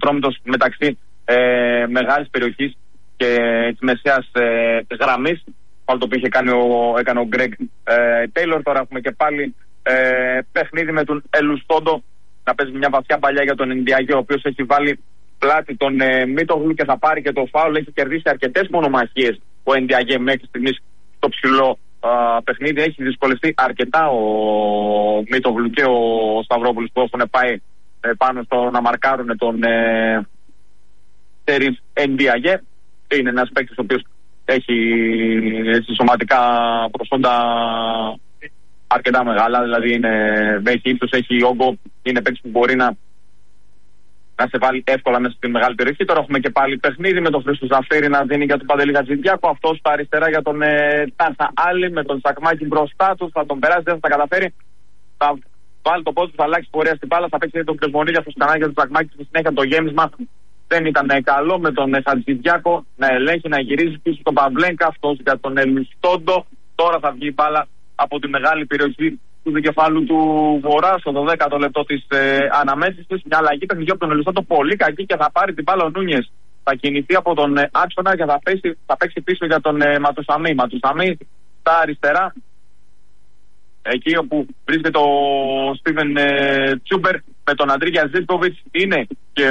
Ατρόμητος μεταξύ μεγάλης περιοχής και της μεσαίας γραμμής. Πάλι το οποίο έκανε ο Γκρέγκ Τέιλορ. Τώρα έχουμε και πάλι παιχνίδι με τον Ελουστόντο να παίζει μια βαθιά παλιά για τον Ενδιαγέ, ο οποίος έχει βάλει πλάτη τον Μίτογλου και θα πάρει και το φάουλ. Έχει κερδίσει αρκετές μονομαχίες ο Ενδιαγέ μέχρι στιγμής στο ψηλό παιχνίδι. Έχει δυσκολευτεί αρκετά ο Μίτογλου και ο Σταυρόπουλος που έχουν πάει πάνω στο να μαρκάρουν τον Τερίφ Ενδιαγέ. Είναι ένας παίκτης ο οποίος έχει σωματικά προσόντα αρκετά μεγάλα, δηλαδή έχει ύψος, έχει όγκο, είναι παίκτης που μπορεί να σε βάλει εύκολα μέσα στη μεγάλη περιοχή. Τώρα έχουμε και πάλι παιχνίδι με τον Χρήστο Ζαφέρη να δίνει για τον Παντελή Χατζηδιάκο. Αυτό στα αριστερά για τον Τάνσα Άλλη με τον Σακμάκη μπροστά του. Θα τον περάσει, δεν θα τα καταφέρει. Θα βάλει το πόδι του, θα αλλάξει πορεία στην μπάλα. Θα παίξει τον Κρεσμονίδη στο σκανάκι του Σακμάκη. Στη συνέχεια το γέμισμα δεν ήταν καλό με τον Χατζηδιάκο να ελέγχει, να γυρίζει πίσω τον Παυλέγκα. Αυτό για τον Ελουστόντο. Τώρα θα βγει η μπάλα από τη μεγάλη περιοχή του δικεφάλου του Βορρά στο 12ο λεπτό της αναμέτρησης. Μια αλλαγή παιχνιδιού από τον Ελουστόντο πολύ κακή και θα πάρει την μπάλα ο Νούνιες. Θα κινηθεί από τον άξονα και θα παίξει πίσω για τον Ματουσαμί. Ματουσαμί στα αριστερά, εκεί όπου βρίσκεται ο Στίβεν Τσούμπερ με τον Αντρίγια Ζίσκοβιτς. Είναι και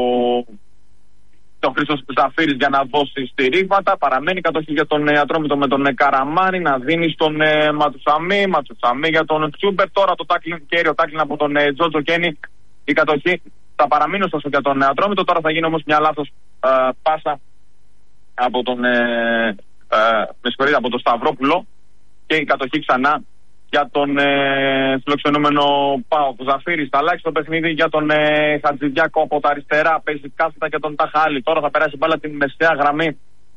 ο Χρήστος Ζαφύρης για να δώσει στηρίγματα. Παραμένει κατοχή για τον Ατρόμητο με τον Καραμάνη να δίνει στον Ματουσαμί. Ματουσαμί για τον Τσούμπερ. Τώρα το κέριο τάκλιν από τον Τζότζο Κένι. Η κατοχή θα παραμείνει ωστόσο για τον Ατρόμητο. Τώρα θα γίνει όμως μια λάθος πάσα από τον από τον Σταυρόπουλο και η κατοχή ξανά για τον φιλοξενούμενο ΠΑΟΚ. Ζαφύρης θα αλλάξει το παιχνίδι για τον Χατζηδιάκο από τα αριστερά. Παίζει κάθετα και τον Ταχάλη. Τώρα θα περάσει μπάλα την μεσαία γραμμή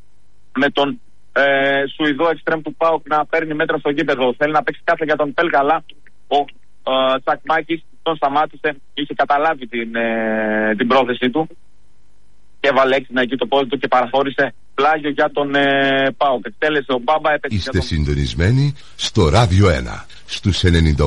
με τον Σουηδό εξτρέμ του ΠΑΟΚ να παίρνει μέτρα στο γήπεδο. Θέλει να παίξει κάθετα για τον Πέλκαλα. Ο Τσακμάκης τον σταμάτησε. Είχε καταλάβει την πρόθεσή του και έβαλε έξινα εκεί το πόδι του και παραχώρησε πλάγιο για τον ΠΑΟΚ. Εκτέλεσε ο Μπάμπα. Είστε συντονισμένοι στο Ράδιο 1 στους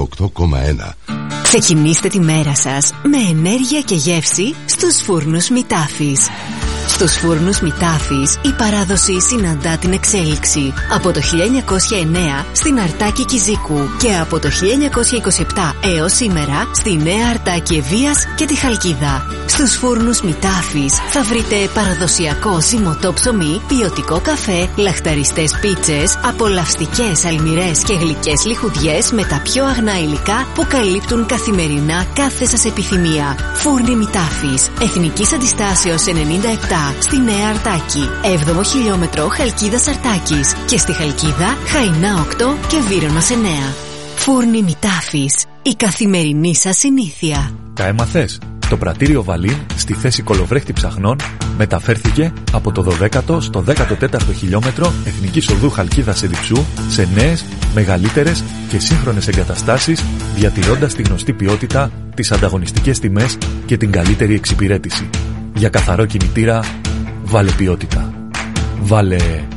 98,1. Ξεκινήστε τη μέρα σας με ενέργεια και γεύση στους φούρνους Μητάφης. Στους φούρνους Μητάφης η παράδοση συναντά την εξέλιξη. Από το 1909 στην Αρτάκη Κιζίκου και από το 1927 έως σήμερα στη Νέα Αρτάκη Ευβοίας και τη Χαλκίδα. Στους φούρνους Μητάφης θα βρείτε παραδοσιακό ζυμωτό ψωμί, ποιοτικό καφέ, λαχταριστές πίτσες, απολαυστικές αλμυρές και γλυκές λιχουδιές με τα πιο αγνά υλικά που καλύπτουν καθημερινά κάθε σας επιθυμία. Φούρνοι Μητάφης, Εθνικής Αντιστάσεως 97 στη Νέα Αρτάκη, 7ο χιλιόμετρο Χαλκίδας Αρτάκης και στη Χαλκίδα Χαϊνά 8 και Βύρωνας 9. Φούρνοι Μητάφης, η καθημερινή σας συνήθεια. Τα έμαθες? Το πρατήριο Βαλίν στη θέση κολοβρέχτη ψαχνών μεταφέρθηκε από το 12ο στο 14ο χιλιόμετρο Εθνικής Οδού Χαλκίδας Εδιψού σε νέες, μεγαλύτερες και σύγχρονες εγκαταστάσεις, διατηρώντας τη γνωστή ποιότητα, τις ανταγωνιστικές τιμές και την καλύτερη εξυπηρέτηση. Για καθαρό κινητήρα, βάλε ποιότητα. Βάλε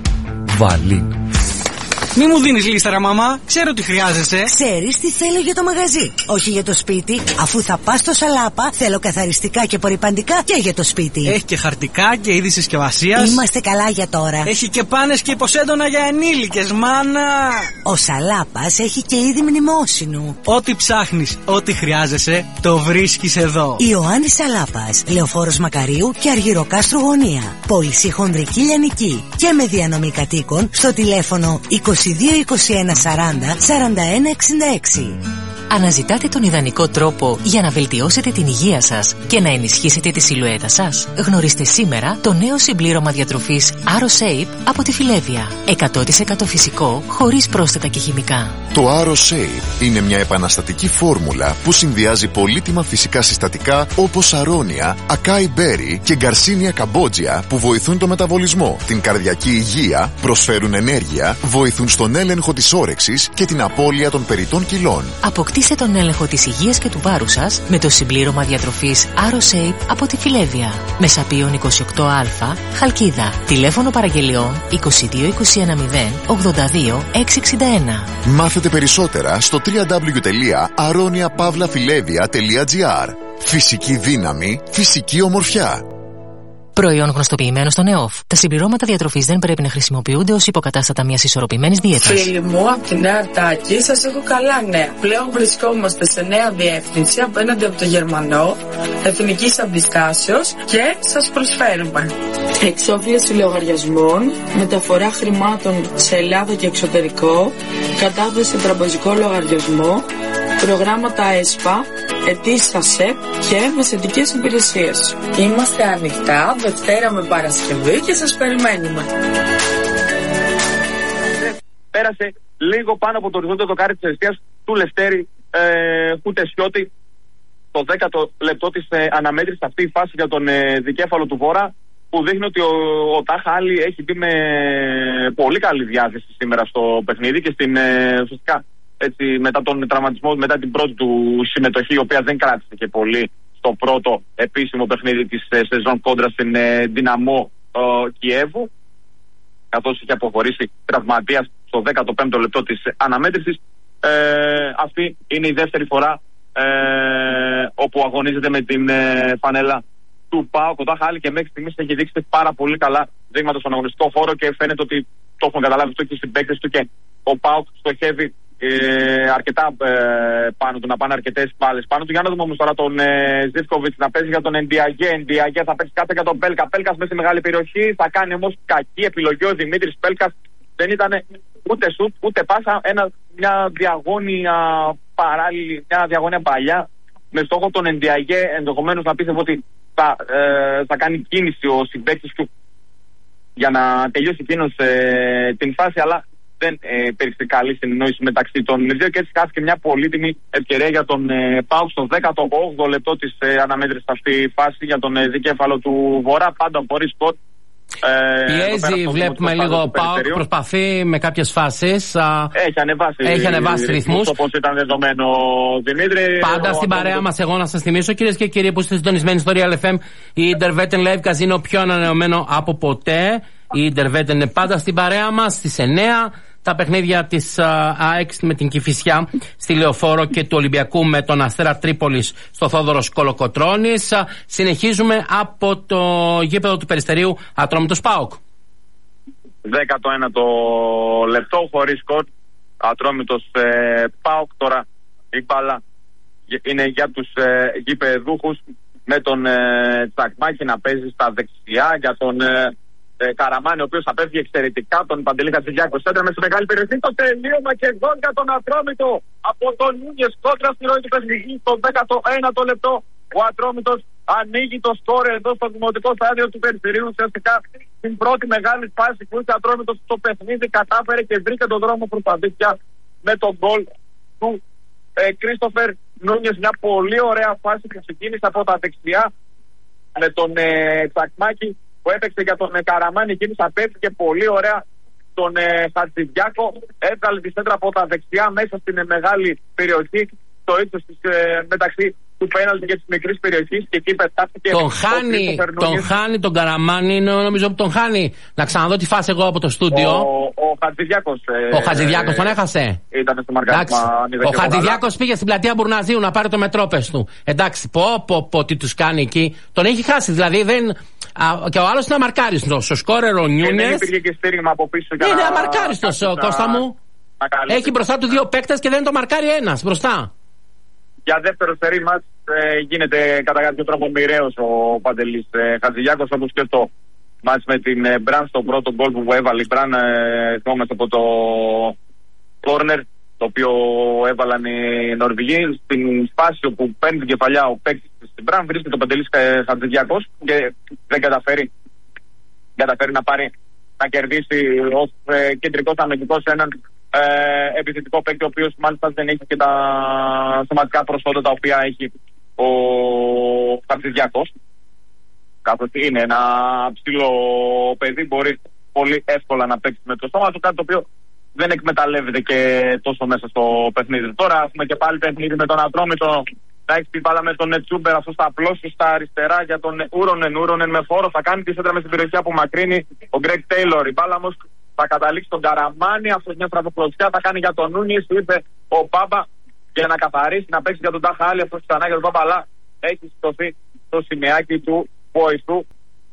Βαλίν. Μη μου δίνεις λίστα, ρε μαμά. Ξέρω τι χρειάζεσαι. Ξέρεις τι θέλω για το μαγαζί, όχι για το σπίτι. Αφού θα πας στο Σαλάπα, θέλω καθαριστικά και απορρυπαντικά και για το σπίτι. Έχει και χαρτικά και είδη συσκευασίας. Είμαστε καλά για τώρα. Έχει και πάνες και υποσέντονα για ενήλικες, μάνα. Ο Σαλάπας έχει και είδη μνημόσυνου. Ό,τι ψάχνεις, ό,τι χρειάζεσαι, το βρίσκεις εδώ. Ιωάννης Σαλάπας, Λεωφόρος Μακαρίου και Αργυροκάστρου Γωνία. Πώληση χονδρική λιανική και με διανομή κατοίκων στο τηλέφωνο 22 21 40 41 66. Αναζητάτε τον ιδανικό τρόπο για να βελτιώσετε την υγεία σας και να ενισχύσετε τη σιλουέτα σας? Γνωρίστε σήμερα το νέο συμπλήρωμα διατροφής AroShape από τη Φιλέβια. 100% φυσικό, χωρίς πρόσθετα και χημικά. Το AroShape είναι μια επαναστατική φόρμουλα που συνδυάζει πολύτιμα φυσικά συστατικά όπως αρώνια, ακάι μπέρι και γκαρσίνια καμπότζια που βοηθούν το μεταβολισμό, την καρδιακή υγεία, προσφέρουν ενέργεια, βοηθούν στον έλεγχο της όρεξης και την απώλεια των περιττών κιλών. Αποκτήστε τον έλεγχο της υγείας και του βάρους σας με το συμπλήρωμα διατροφής AroShape από τη Φιλέβια. Μεσαπίων 28α, Χαλκίδα. Τηλέφωνο παραγγελιών 22 21 0 82 661. Μάθετε περισσότερα στο www.aroniapavlafilevia.gr. Φυσική δύναμη, φυσική ομορφιά. Προϊόν γνωστοποιημένο στον ΕΟΦ. Τα συμπληρώματα διατροφής δεν πρέπει να χρησιμοποιούνται ως υποκατάστατα μιας ισορροπημένης δίαιτας. Φίλοι μου, από τη Νέα Αρτάκη σας έχω καλά νέα. Πλέον βρισκόμαστε σε νέα διεύθυνση απέναντι από το Γερμανό, Εθνικής Αντιστάσεως και σας προσφέρουμε εξόφληση λογαριασμών, μεταφορά χρημάτων σε Ελλάδα και εξωτερικό, κατάθεση τραπεζικό λογαριασμό, προγράμματα ΕΣΠΑ, αιτήσεις ΑΣΕΠ και μεσαιτικές υπηρεσίες. Είμαστε ανοιχτά Δευτέρα με Παρασκευή και σας περιμένουμε. Πέρασε λίγο πάνω από το οριζόντιο δοκάρι της αριστείας του Λευτέρη Χουτεσιώτη το 10ο λεπτό της αναμέτρησης αυτή η φάση για τον δικέφαλο του Βόρα, που δείχνει ότι ο Τάχα Άλλη έχει μπει με πολύ καλή διάθεση σήμερα στο παιχνίδι και στην ουσιαστικά έτσι, μετά τον τραυματισμό, μετά την πρώτη του συμμετοχή, η οποία δεν κράτησε και πολύ στο πρώτο επίσημο παιχνίδι της σεζόν κόντρα στην Δυναμό Κιέβου, καθώς είχε αποχωρήσει τραυματίας στο 15ο λεπτό της αναμέτρησης. Αυτή είναι η δεύτερη φορά όπου αγωνίζεται με την φανέλα του ΠΑΟΚ. Ο Τάχα Άλλη και μέχρι στιγμής έχει δείξει πάρα πολύ καλά δείγματα στον αγωνιστικό χώρο και φαίνεται ότι το έχουν καταλάβει αυτό και οι συμπαίκτες του, και ο ΠΑΟΚ στοχεύει αρκετά πάνω του, να πάνε αρκετές μπάλες πάνω του. Για να δούμε όμως τώρα τον Ζίβκοβιτς να παίζει για τον Εντιαγέ. Εντιαγέ θα παίξει κάτω για τον Πέλκα. Πέλκας μέσα στη μεγάλη περιοχή, θα κάνει όμως κακή επιλογή ο Δημήτρης Πέλκας. Δεν ήταν ούτε σουτ ούτε πάσα, μια διαγώνια παράλληλη, μια διαγώνια παλιά με στόχο τον Εντιαγέ. Ενδεχομένως να πίστευε ότι θα κάνει κίνηση ο συμπαίκτης του για να τελειώσει εκείνος την φάση, αλλά δεν υπήρξε καλή συνεννόηση μεταξύ των δύο και έτσι χάθηκε μια πολύτιμη ευκαιρία για τον ΠΑΟΚ στο 18ο λεπτό της αναμέτρησης αυτή η φάση για τον δικέφαλο του Βορρά, πάντα χωρίς σκορ. Πιέζει, βλέπουμε λίγο ΠΑΟΚ, προσπαθεί με κάποιες φάσεις. Έχει ανεβάσει ρυθμούς. Όπως ήταν δεδομένο, Δημήτρη. Πάντα στην παρέα μας, εγώ να σας θυμίσω, κυρίες και κύριοι, που είστε συντονισμένοι στο Real FM, η Interwetten Live Casino πιο ανανεωμένο από ποτέ. Η Interwetten είναι πάντα στην παρέα μας στις 9. Τα παιχνίδια της ΑΕΚ με την Κηφισιά στη Λεωφόρο και του Ολυμπιακού με τον Αστέρα Τρίπολης στο Θόδωρος Κολοκοτρώνης. Συνεχίζουμε από το γήπεδο του Περιστερίου, Ατρόμητος ΠΑΟΚ. 19ο λεπτό χωρίς σκορ, Ατρόμητος ΠΑΟΚ. Τώρα η μπάλα είναι για τους γηπεδούχους με τον Τσακμάκη να παίζει στα δεξιά, για τον Καραμάνη, ο οποίος απέφυγε εξαιρετικά τον Παντελή Χατζηδιάκο. Σέντρα με στη μεγάλη περιοχή, το τελείωμα και γκολ για τον Ατρόμητο από τον Νούνιες κόντρα στη ροή του παιχνιδιού στο 19ο λεπτό. Ο Ατρόμητος ανοίγει το σκόρ εδώ στο δημοτικό στάδιο του Περιστερίου. Ουσιαστικά την πρώτη μεγάλη φάση που είχε ο Ατρόμητος στο παιχνίδι κατάφερε και βρήκε τον δρόμο προς τα δίκτυα με τον γκολ του Κρίστοφερ Νούνιες. Μια πολύ ωραία φάση που ξεκίνησε από τα δεξιά με τον Τσακμάκη που έπαιξε για τον Καραμάνη. Εκείνος απέφυγε πολύ ωραία τον Χατζηδιάκο, έβγαλε τη σέντρα από τα δεξιά μέσα στην μεγάλη περιοχή, το ύψος μεταξύ του πέναλτι και της μικρής περιοχής, και εκεί πετάχτηκε. Τον χάνει τον Καραμάνη, νομίζω που τον χάνει. Να ξαναδώ τη φάση εγώ από το στούντιο. Ο Χατζηδιάκος. Ο Χατζηδιάκος τον έχασε. Ήταν στο μαρκάρισμα. Ο Χατζηδιάκος πήγε στην πλατεία Μπουρναζίου να πάρει το μετρόπες του. Εντάξει, πω τι τους κάνει εκεί. Τον έχει χάσει, δηλαδή δεν. Και ο άλλος είναι αμαρκάριστος. Ο σκόρερ ο Νιούνες. Δεν υπήρχε και στήριγμα από πίσω για είναι αμαρκάριστος, Κώστα μου. Έχει μπροστά του δύο παίκτες και δεν το μαρκάρει ένας μπροστά. Για δεύτερο σερί μας γίνεται κατά κάποιο τρόπο μοιραίος ο Παντελής Χατζηδιάκος, όπως και στο μάτς με την Μπραν, στο πρώτο γκολ που έβαλε η Μπραν, θυμόμαστε από το κόρνερ, το οποίο έβαλαν οι Νορβηγοί. Στην φάση όπου παίρνει την κεφαλιά ο παίκτης στην Μπραν, βρίσκεται ο Παντελής Χατζηδιάκος και δεν καταφέρει να κερδίσει ως κεντρικός αμυντικός έναν επιθετικό παίκτη, ο οποίος μάλιστα δεν έχει και τα σωματικά προσόντα τα οποία έχει ο Χατζηδιάκος. Καθώς είναι ένα ψηλό παιδί, μπορεί πολύ εύκολα να παίξει με το στόμα του, κάτι το οποίο δεν εκμεταλλεύεται και τόσο μέσα στο παιχνίδι. Τώρα έχουμε και πάλι παιχνίδι με τον Ατρόμητο να έχει την μπάλα με τον Τσούμπερ, αυτό θα απλώσει στα αριστερά για τον Ούρονεν με φόρο, θα κάνει τη σέντρα με στην περιοχή από μακρύνει ο Γκρέγκ Τέιλορ. Η μπάλα όμως θα καταλήξει τον Καραμάνη, αυτό μια στραβοκλωτσιά θα κάνει για τον Νούνιες, ήρθε ο Μπάμπα για να καθαρίσει, να παίξει για τον Τάχα Άλλη, αυτό ξανά για τον Μπάμπα, αλλά έχει σηκωθεί στο σημαίακι του βοηθού.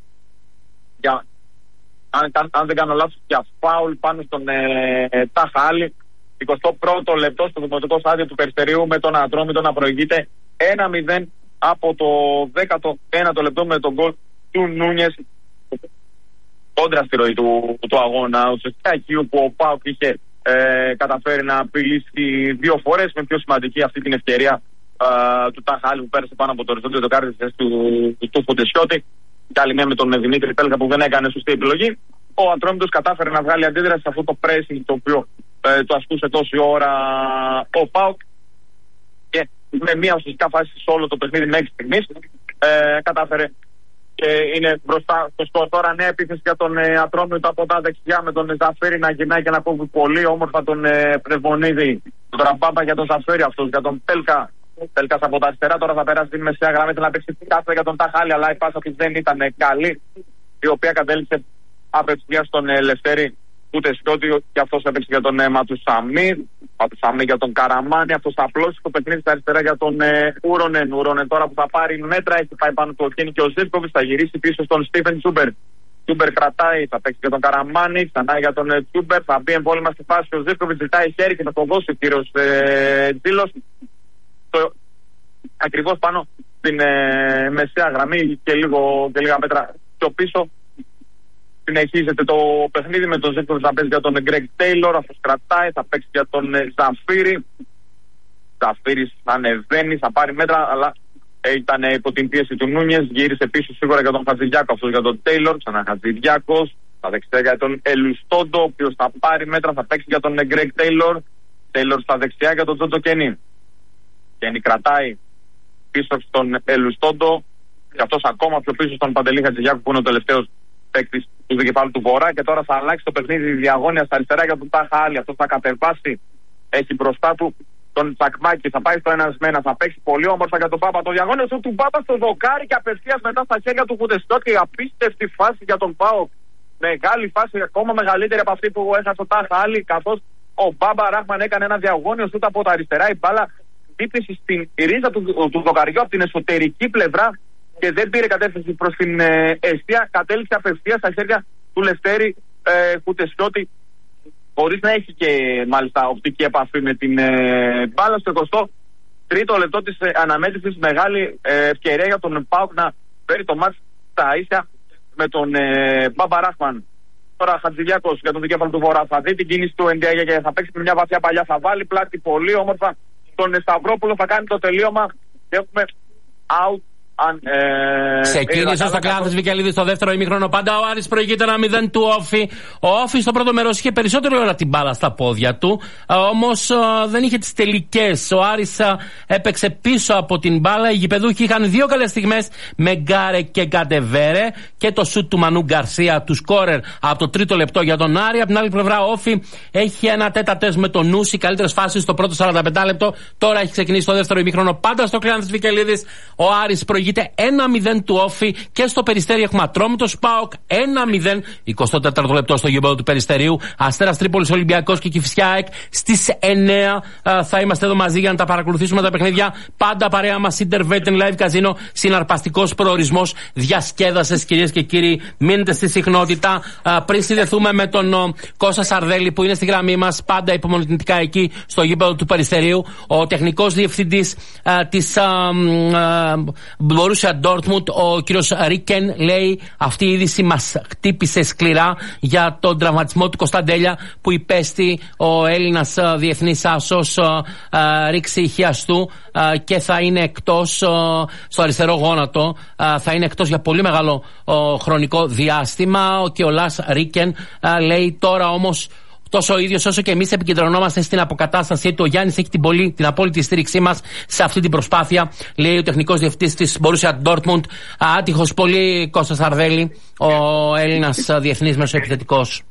Αν δεν κάνω λάθος, για φάουλ πάνω στον Τάχα Άλλη. 21ο λεπτό στο δημοτικό στάδιο του Περιστερίου, με τον Ατρόμητο να προηγείται 1-0 από το 19ο λεπτό με τον γκολ του Νούνιες. Κόντρα στη ροή του αγώνα, ουσιαστικά εκεί όπου ο ΠΑΟΚ είχε καταφέρει να απειλήσει 2 φορές, με πιο σημαντική αυτή την ευκαιρία του Τάχα Άλλη που πέρασε πάνω από το οριζόντιο δοκάρι του Φωτεσιώτη. Και άλλη μία με τον Δημήτρη Πέλκα που δεν έκανε σωστή επιλογή. Ο Ατρόμητος κατάφερε να βγάλει αντίδραση σε αυτό το pressing το οποίο το ασκούσε τόση ώρα ο ΠΑΟΚ, και με μία ουσιαστικά φάση σε όλο το παιχνίδι μέχρι στιγμής κατάφερε και είναι μπροστά στο σκορ. Τώρα νέα επίθεση για τον Ατρόμητο από τα δεξιά, με τον Ζαφέρη να γυρνάει και να κόβει πολύ όμορφα τον Πνευμονίδη. Τον Τραμπάμπα για τον Ζαφέρη, αυτός για τον Πέλκα. Πέλκα από τα αριστερά, τώρα θα περάσει την μεσαία γραμμή, να παίξει κάθε για τον Ταχάλη, αλλά η πάσα του δεν ήταν καλή, η οποία κατέληξε απευθείας στον Λευτέρη Κουτεσιώτη, και αυτός έπαιξε για τον Ματουσαμί για τον Καραμάνη. Αυτός θα απλώσει το παιχνίδι στα αριστερά για τον Ούρονεν. Ούρονεν τώρα που θα πάρει μέτρα, έχει πάει πάνω του Οκίνη και ο Ζίρκοβιτς, θα γυρίσει πίσω στον Στίφεν Τσούμπερ. Τσούμπερ κρατάει, θα παίξει για τον Καραμάνη, ξανά για τον Τσούμπερ, θα μπει εμβόλυμα στη φάση, ο Ζίρκοβιτς ζητάει χέρι και θα το δώσει ο κύριος Τζίλος. Ακριβώς πάνω στην μεσαία γραμμή και λίγα μέτρα πιο πίσω. Συνεχίζεται το παιχνίδι με τον Ζήκοβιτς να παίζει για τον Γκρέγκ Τέιλορ. Αυτός κρατάει, θα παίξει για τον Ζαφύρη. Ζαφύρης ανεβαίνει, θα πάρει μέτρα, αλλά ήταν υπό την πίεση του Νούνιες. Γύρισε πίσω σίγουρα για τον Χατζηδιάκο, αυτός για τον Τέιλορ. Ξανά Χατζηδιάκος, θα δεξιά για τον Ελουστόντο, ο οποίος θα πάρει μέτρα, θα παίξει για τον Γκρέγκ Τέιλορ. Τέιλορ στα δεξιά για τον Τζόντο Κένι. Κένι κρατάει πίσω στον Ελουστόντο, και αυτός ακόμα πιο πίσω στον Παντελή Χατζηδιάκο, που είναι ο τελευταίος παίκτης του δικεφάλου του Βορρά, και τώρα θα αλλάξει το παιχνίδι διαγώνια στα αριστερά για τον Τάχα Άλλη. Αυτό θα κατεβάσει, έχει μπροστά του τον Τσακμάκη, θα πάει στο 1-1, θα παίξει πολύ όμορφα για τον Πάπα. Το διαγώνιο του Πάπα στο δοκάρι και απευθείας μετά στα χέρια του Κουτεσιώτη. Απίστευτη φάση για τον ΠΑΟΚ. Μεγάλη φάση, ακόμα μεγαλύτερη από αυτή που έχασε ο Τάχα Άλλη, καθώς ο Μπάμπα Ράχμαν έκανε ένα διαγώνιο σούτ από τα αριστερά. Η μπάλα χτύπησε στην ρίζα του δοκαριού από την εσωτερική πλευρά και δεν πήρε κατεύθυνση προς την αιστεία. Κατέληξε απευθείας στα χέρια του Λευτέρη Κουτεσιώτη, χωρίς να έχει και μάλιστα οπτική επαφή με την μπάλα. Στο 23ο λεπτό της αναμέτρησης, μεγάλη ευκαιρία για τον ΠΑΟΚ να φέρει το μάτς στα ίσια με τον Μπάμπα Ράχμαν. Τώρα Χατζηδιάκος για τον δικέφαλο του Βορρά θα δει την κίνηση του Ενδιάγια και θα παίξει με μια βαθιά παλιά. Θα βάλει πλάτη πολύ όμορφα τον Σταυρόπουλο, θα κάνει το τελείωμα και έχουμε out. Ξεκίνησε στο Κλάδες Βικελίδη στο δεύτερο ημίχρονο. Πάντα ο Άρης προηγείται 1-0 του Όφη. Ο Όφη στο πρώτο μέρος είχε περισσότερη ώρα την μπάλα στα πόδια του, όμως δεν είχε τις τελικές. Ο Άρης έπαιξε πίσω από την μπάλα. Οι γηπεδούχοι είχαν 2 καλές στιγμές με Γκάρε και Κατεβέρε και το σουτ του Μανού Γκαρσία του σκόρερ από το 3ο λεπτό για τον Άρη. Από την άλλη πλευρά ο Όφη έχει ένα τέτα-τες με τον Νούση, καλύτερες φάσεις στο πρώτο 45 λεπτό. Τώρα έχει ξεκινήσει το δεύτερο ημίχρονο. Πάντα στο Κλάδες Βικελίδη ο Άρης προηγείται 1-0 του Όφη και στο Περιστέρι έχουμε Ατρόμητος ΠΑΟΚ 1-0, 24ο λεπτό στο γήπεδο του Περιστερίου. Αστέρας Τρίπολης Ολυμπιακός και Κηφισιά ΑΕΚ στις 9 θα είμαστε εδώ μαζί για να τα παρακολουθήσουμε τα παιχνίδια. Πάντα παρέα μας Intervetin Live Casino, συναρπαστικός προορισμός διασκέδασης, κυρίες και κύριοι. Μείνετε στη συχνότητα. Πριν συνδεθούμε με τον Κώστα Σαρδέλη που είναι στη γραμμή μας, πάντα υπομονητικά εκεί στο γήπεδο του Περιστερίου, ο τεχνικός διευθυντής της Μπορούσια Ντόρτμουντ, ο κύριος Ρίκεν, λέει αυτή η είδηση μας χτύπησε σκληρά για τον τραυματισμό του Κωνσταντέλια που υπέστη ο Έλληνας διεθνής άσος ρήξη ηχιαστού και θα είναι εκτός στο αριστερό γόνατο, θα είναι εκτός για πολύ μεγάλο χρονικό διάστημα. Και ο Λας Ρίκεν λέει τώρα όμως, τόσο ο ίδιος όσο και εμείς επικεντρωνόμαστε στην αποκατάστασή του, ο Γιάννης έχει την απόλυτη στήριξή μας σε αυτή την προσπάθεια, λέει ο τεχνικός διευθυντής της Μπορούσια Ντόρτμουντ. Άτυχος πολύ Κώστας Σαρδέλη, ο Έλληνας διεθνής μεσοεπιθετικός.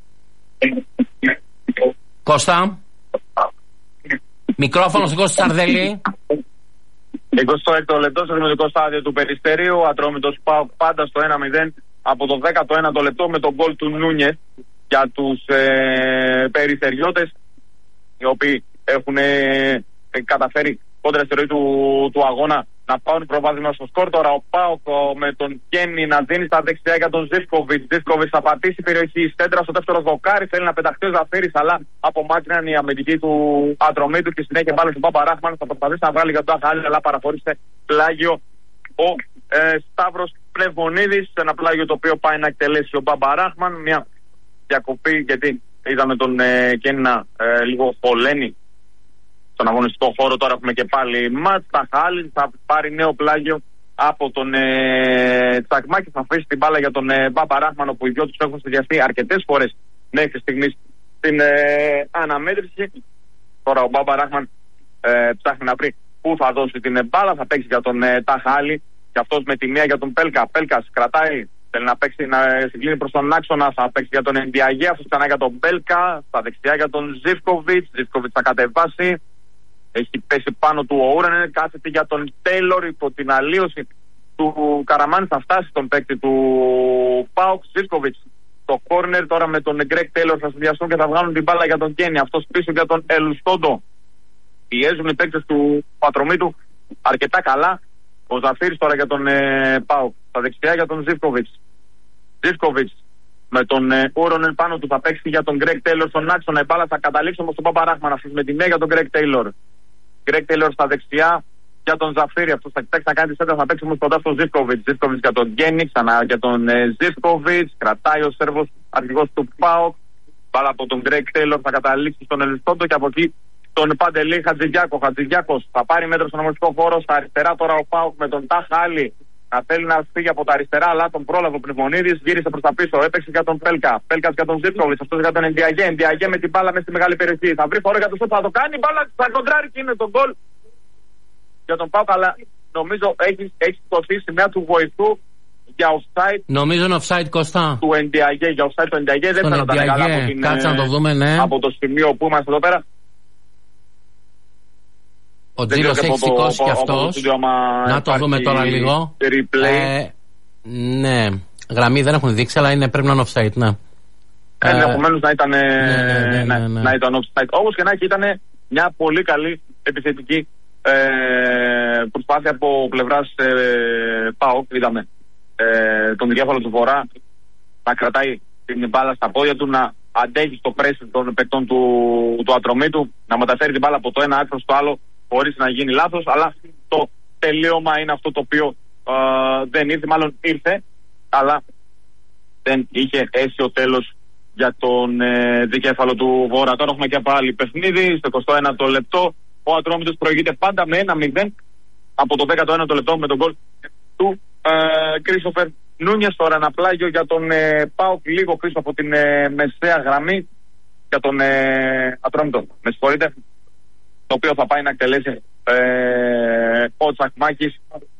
Κώστα, μικρόφωνο στον Κώστα Σαρδέλη. 26ο λεπτό στο δημοτικό στάδιο του Περιστερίου, Ατρόμητος ΠΑΟΚ πάντα στο 1-0 από το 19ο λεπτό με τον γκολ του Νούνιες για τους Περιστεριώτες, οι οποίοι έχουν καταφέρει κόντρα στη ροή του αγώνα να πάρουν προβάδισμα στο σκορ. Τώρα ο ΠΑΟΚ με τον Κένι να δίνει στα δεξιά για τον Ζίβκοβιτς. Ζίβκοβιτς θα πατήσει περιοχή στέντρα στο δεύτερο δοκάρι. Θέλει να πεταχτεί ο Ζαφύρης, αλλά απομάκρυναν η αμυντική του Ατρομήτου και συνέχεια μπάλα στον Παπαράχμαν. Θα προσπαθήσει να βγάλει για τον Αχάλη, αλλά παραχώρησε πλάγιο ο Σταύρος Πνευμονίδης. Ένα πλάγιο το οποίο πάει να εκτελέσει ο Παπαράχμαν. Μια διακοπή, γιατί είδαμε τον Κένι να λίγο χωλαίνει στον αγωνιστικό χώρο. Τώρα έχουμε και πάλι μάτς. Ταχάλη θα πάρει νέο πλάγιο από τον Τσακμάκη. Θα αφήσει την μπάλα για τον Μπαμπαράχμαν, όπου οι δυο τους έχουν συνδυαστεί αρκετές φορές μέχρι στιγμής στην αναμέτρηση. Τώρα ο Μπαμπαράχμαν ψάχνει να βρει πού θα δώσει την μπάλα. Θα παίξει για τον Ταχάλη και αυτός με τη μία για τον Πέλκα. Πέλκας κρατάει, θέλει να παίξει, να συγκλίνει προς τον άξονα. Θα παίξει για τον Ενδιαγέ, αυτός ξανά για τον Πέλκα. Στα δεξιά για τον Ζίβκοβιτς. Ζίβκοβιτς θα κατεβάσει. Έχει πέσει πάνω του ο Ούρανεν, κάθεται για τον Τέιλορ υπό την αλλίωση του Καραμάνη. Θα φτάσει τον παίκτη του ΠΑΟΚ. Ζίβκοβιτς το κόρνερ τώρα με τον Γκρέκ Τέιλορ θα συνδυαστούν και θα βγάλουν την μπάλα για τον Κένι. Αυτός πίσω για τον Ελουστόντο. Πιέζουν οι παίκτες του Πατρομήτου αρκετά καλά. Ο Ζαφύρης τώρα για τον ΠΑΟΚ. Στα δεξιά για τον Ζίβκοβιτς. Ζίβκοβιτς με τον Ούρανεν πάνω του θα παίξει για τον Γκρέκ Τέιλορ στον άξονα. Η μπάλα θα καταλήξει όμως στον Παπαράχμαν. Αυτός με τη μία για τον Γκρέκ Τέιλορ. Γκρέκ Τέιλορ στα δεξιά για τον Ζαφύρη. Αυτό θα κοιτάξει να κάνει τη σέντα. Θα παίξει όμως κοντά στον Ζίβκοβιτς. Ζίβκοβιτς για τον Γκένι. Ξανά για τον Ζίβκοβιτς. Κρατάει ο Σέρβος αρχηγός του ΠΑΟΚ. Μπάλα από τον Γκρέκ Τέιλορ θα καταλήξει στον Ελιστόντο και από εκεί τον Παντελή Χατζηγιάκο. Χατζηγιάκος θα πάρει μέτρο στον αγωνιστικό χώρο. Στα αριστερά τώρα ο ΠΑΟΚ με τον Ταχάλη. Να θέλει να φύγει από τα αριστερά, αλλά τον πρόλαβε ο Πνευμονίδης. Γύρισε προς τα πίσω. Έπαιξε για τον Πέλκα. Πέλκας για τον Ζίβκοβιτς. Αυτός για τον Ενδιαγέ. Ενδιαγέ με την μπάλα μέσα στη μεγάλη περιοχή. Θα βρει φορά για το σουτ. Θα το κάνει. Η μπάλα θα κοντράρει και είναι τον γκολ για τον ΠΑΟΚ. Αλλά νομίζω έχει σηκωθεί σημαία του βοηθού για offside. Νομίζω είναι offside, Κώστα. Του Ενδιαγέ. Για offside του Ενδιαγέ. Δεν φαίνεται να καλά από την. Κάτσε να το δούμε, ναι. Από το σημείο που είμαστε εδώ πέρα. Ο Τζίλος έχει σηκώσει κι αυτός. Να το δούμε τώρα λίγο. Ναι, γραμμή δεν έχουν δείξει, αλλά πρέπει να είναι offside, ναι. Ενδεχομένως να ήταν να ήταν offside. Όπως και να έχει, ήταν μια πολύ καλή επιθετική προσπάθεια από πλευράς ΠΑΟΚ. Είδαμε τον διάφορο του Βορρά να κρατάει την μπάλα στα πόδια του, να αντέχει στο πρέσιν των παικτών του Ατρομήτου, να μεταφέρει την μπάλα από το ένα άκρο στο άλλο χωρίς να γίνει λάθος, αλλά το τελείωμα είναι αυτό το οποίο δεν ήρθε, μάλλον ήρθε, αλλά δεν είχε αίσιο τέλος για τον δικέφαλο του Βόρα. Τώρα έχουμε και πάλι παιχνίδι, στο 21ο λεπτό, ο Ατρόμητος προηγείται πάντα με 1-0 από το 19ο λεπτό με τον γκολ του Κρίστοφερ Νούνιες. Τώρα ένα πλάγιο για τον ΠΑΟΚ λίγο πίσω από την μεσαία γραμμή για τον Ατρόμητο, με συγχωρείτε, το οποίο θα πάει να εκτελέσει ο Τσακμάκης.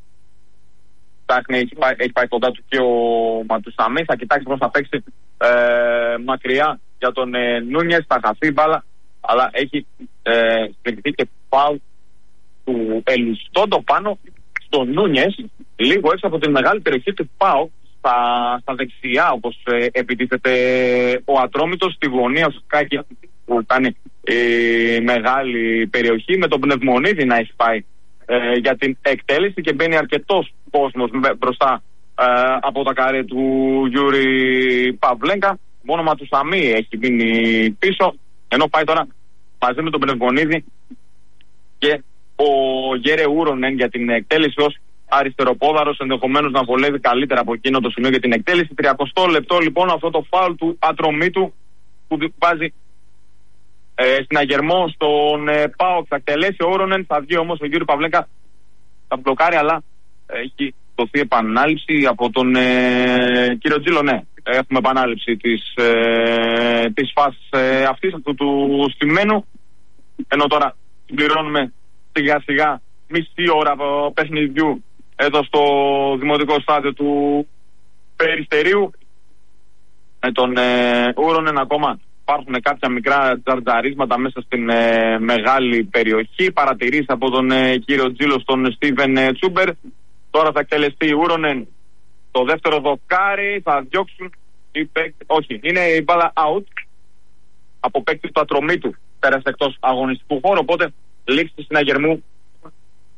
Έχει πάει κοντά του και ο Ματουσαμί. Θα κοιτάξει πώς θα παίξει μακριά για τον Νούνιες. Θα χαθεί μπάλα, αλλά έχει στηριχθεί και φάουλ του Ελουστόντο πάνω στον Νούνιες, λίγο έξω από την μεγάλη περιοχή του ΠΑΟΚ, στα δεξιά, όπως επιτίθεται ο Ατρόμητος, στη γωνία ουσιαστικά που κάνει μεγάλη περιοχή, με τον Πνευμονίδη να έχει πάει για την εκτέλεση και μπαίνει αρκετός κόσμος μπροστά από τα καρέ του Γιούρι Παυλέγκα. Μόνο Ματουσαμί έχει μείνει πίσω, ενώ πάει τώρα μαζί με τον Πνευμονίδη και ο Γέρε Ούρονεν για την εκτέλεση ως αριστεροπόδαρος, ενδεχομένως να βολεύει καλύτερα από εκείνο το σημείο για την εκτέλεση. 30 λεπτό λοιπόν αυτό το φάουλ του Ατρομήτου που βάζει συναγερμό στον ΠΑΟΚ. Θα εκτελέσει ο Ούρονεν, θα βγει όμως ο Γιούρι Παυλέγκα, θα μπλοκάρει, αλλά έχει δοθεί επανάληψη από τον κύριο Τζίλο. Ναι, έχουμε επανάληψη της φάσης αυτής, αυτού του στημένου, ενώ τώρα συμπληρώνουμε σιγά σιγά μισή ώρα παιχνιδιού εδώ στο δημοτικό στάδιο του Περιστερίου. Με τον Ούρονεν ακόμα υπάρχουν κάποια μικρά τζαρτζαρίσματα μέσα στην μεγάλη περιοχή. Παρατηρήσει από τον κύριο Τζίλο στον Στίβεν Τσούμπερ. Τώρα θα εκτελεστεί Ούρονεν το δεύτερο δοκάρι. Θα διώξουν όχι, είναι η μπάλα out από παίκτη του Ατρομήτου. Πέρασε εκτός αγωνιστικού χώρου, οπότε λήξη συναγερμού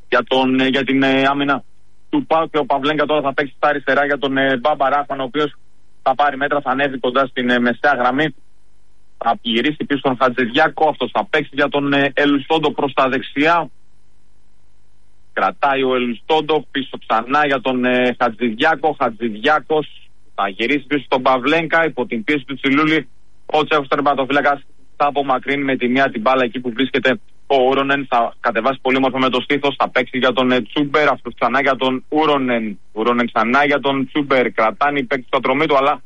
για την άμυνα του ΠΑΟΚ, και ο Παυλέγκα τώρα θα παίξει στα αριστερά για τον Μπάμπα Ράχμαν, ο οποίος θα πάρει μέτρα, θα ανέβει κοντά στην μεσαία γραμμή, θα γυρίσει πίσω τον Χατζηδιάκο, αυτός θα παίξει για τον Ελουστόντο προς τα δεξιά. Κρατάει ο Ελουστόντο πίσω ξανά για τον Χατζηδιάκο. Χατζηδιάκος θα γυρίσει πίσω στον Παυλέγκα υπό την πίεση του Τσιλούλη. Ο Τσέχος τερματοφύλακας θα απομακρύνει με τη μία την μπάλα εκεί που βρίσκεται ο Ούρονεν. Θα κατεβάσει πολύ όμορφα με το στήθος. Θα παίξει για τον Τσούμπερ. Αυτό ξανά για τον Ούρονεν. Ούρονεν ξανά για τον Τσούμπερ. Κρατάνε οι παίκτες στο ατρωμί του, αλλά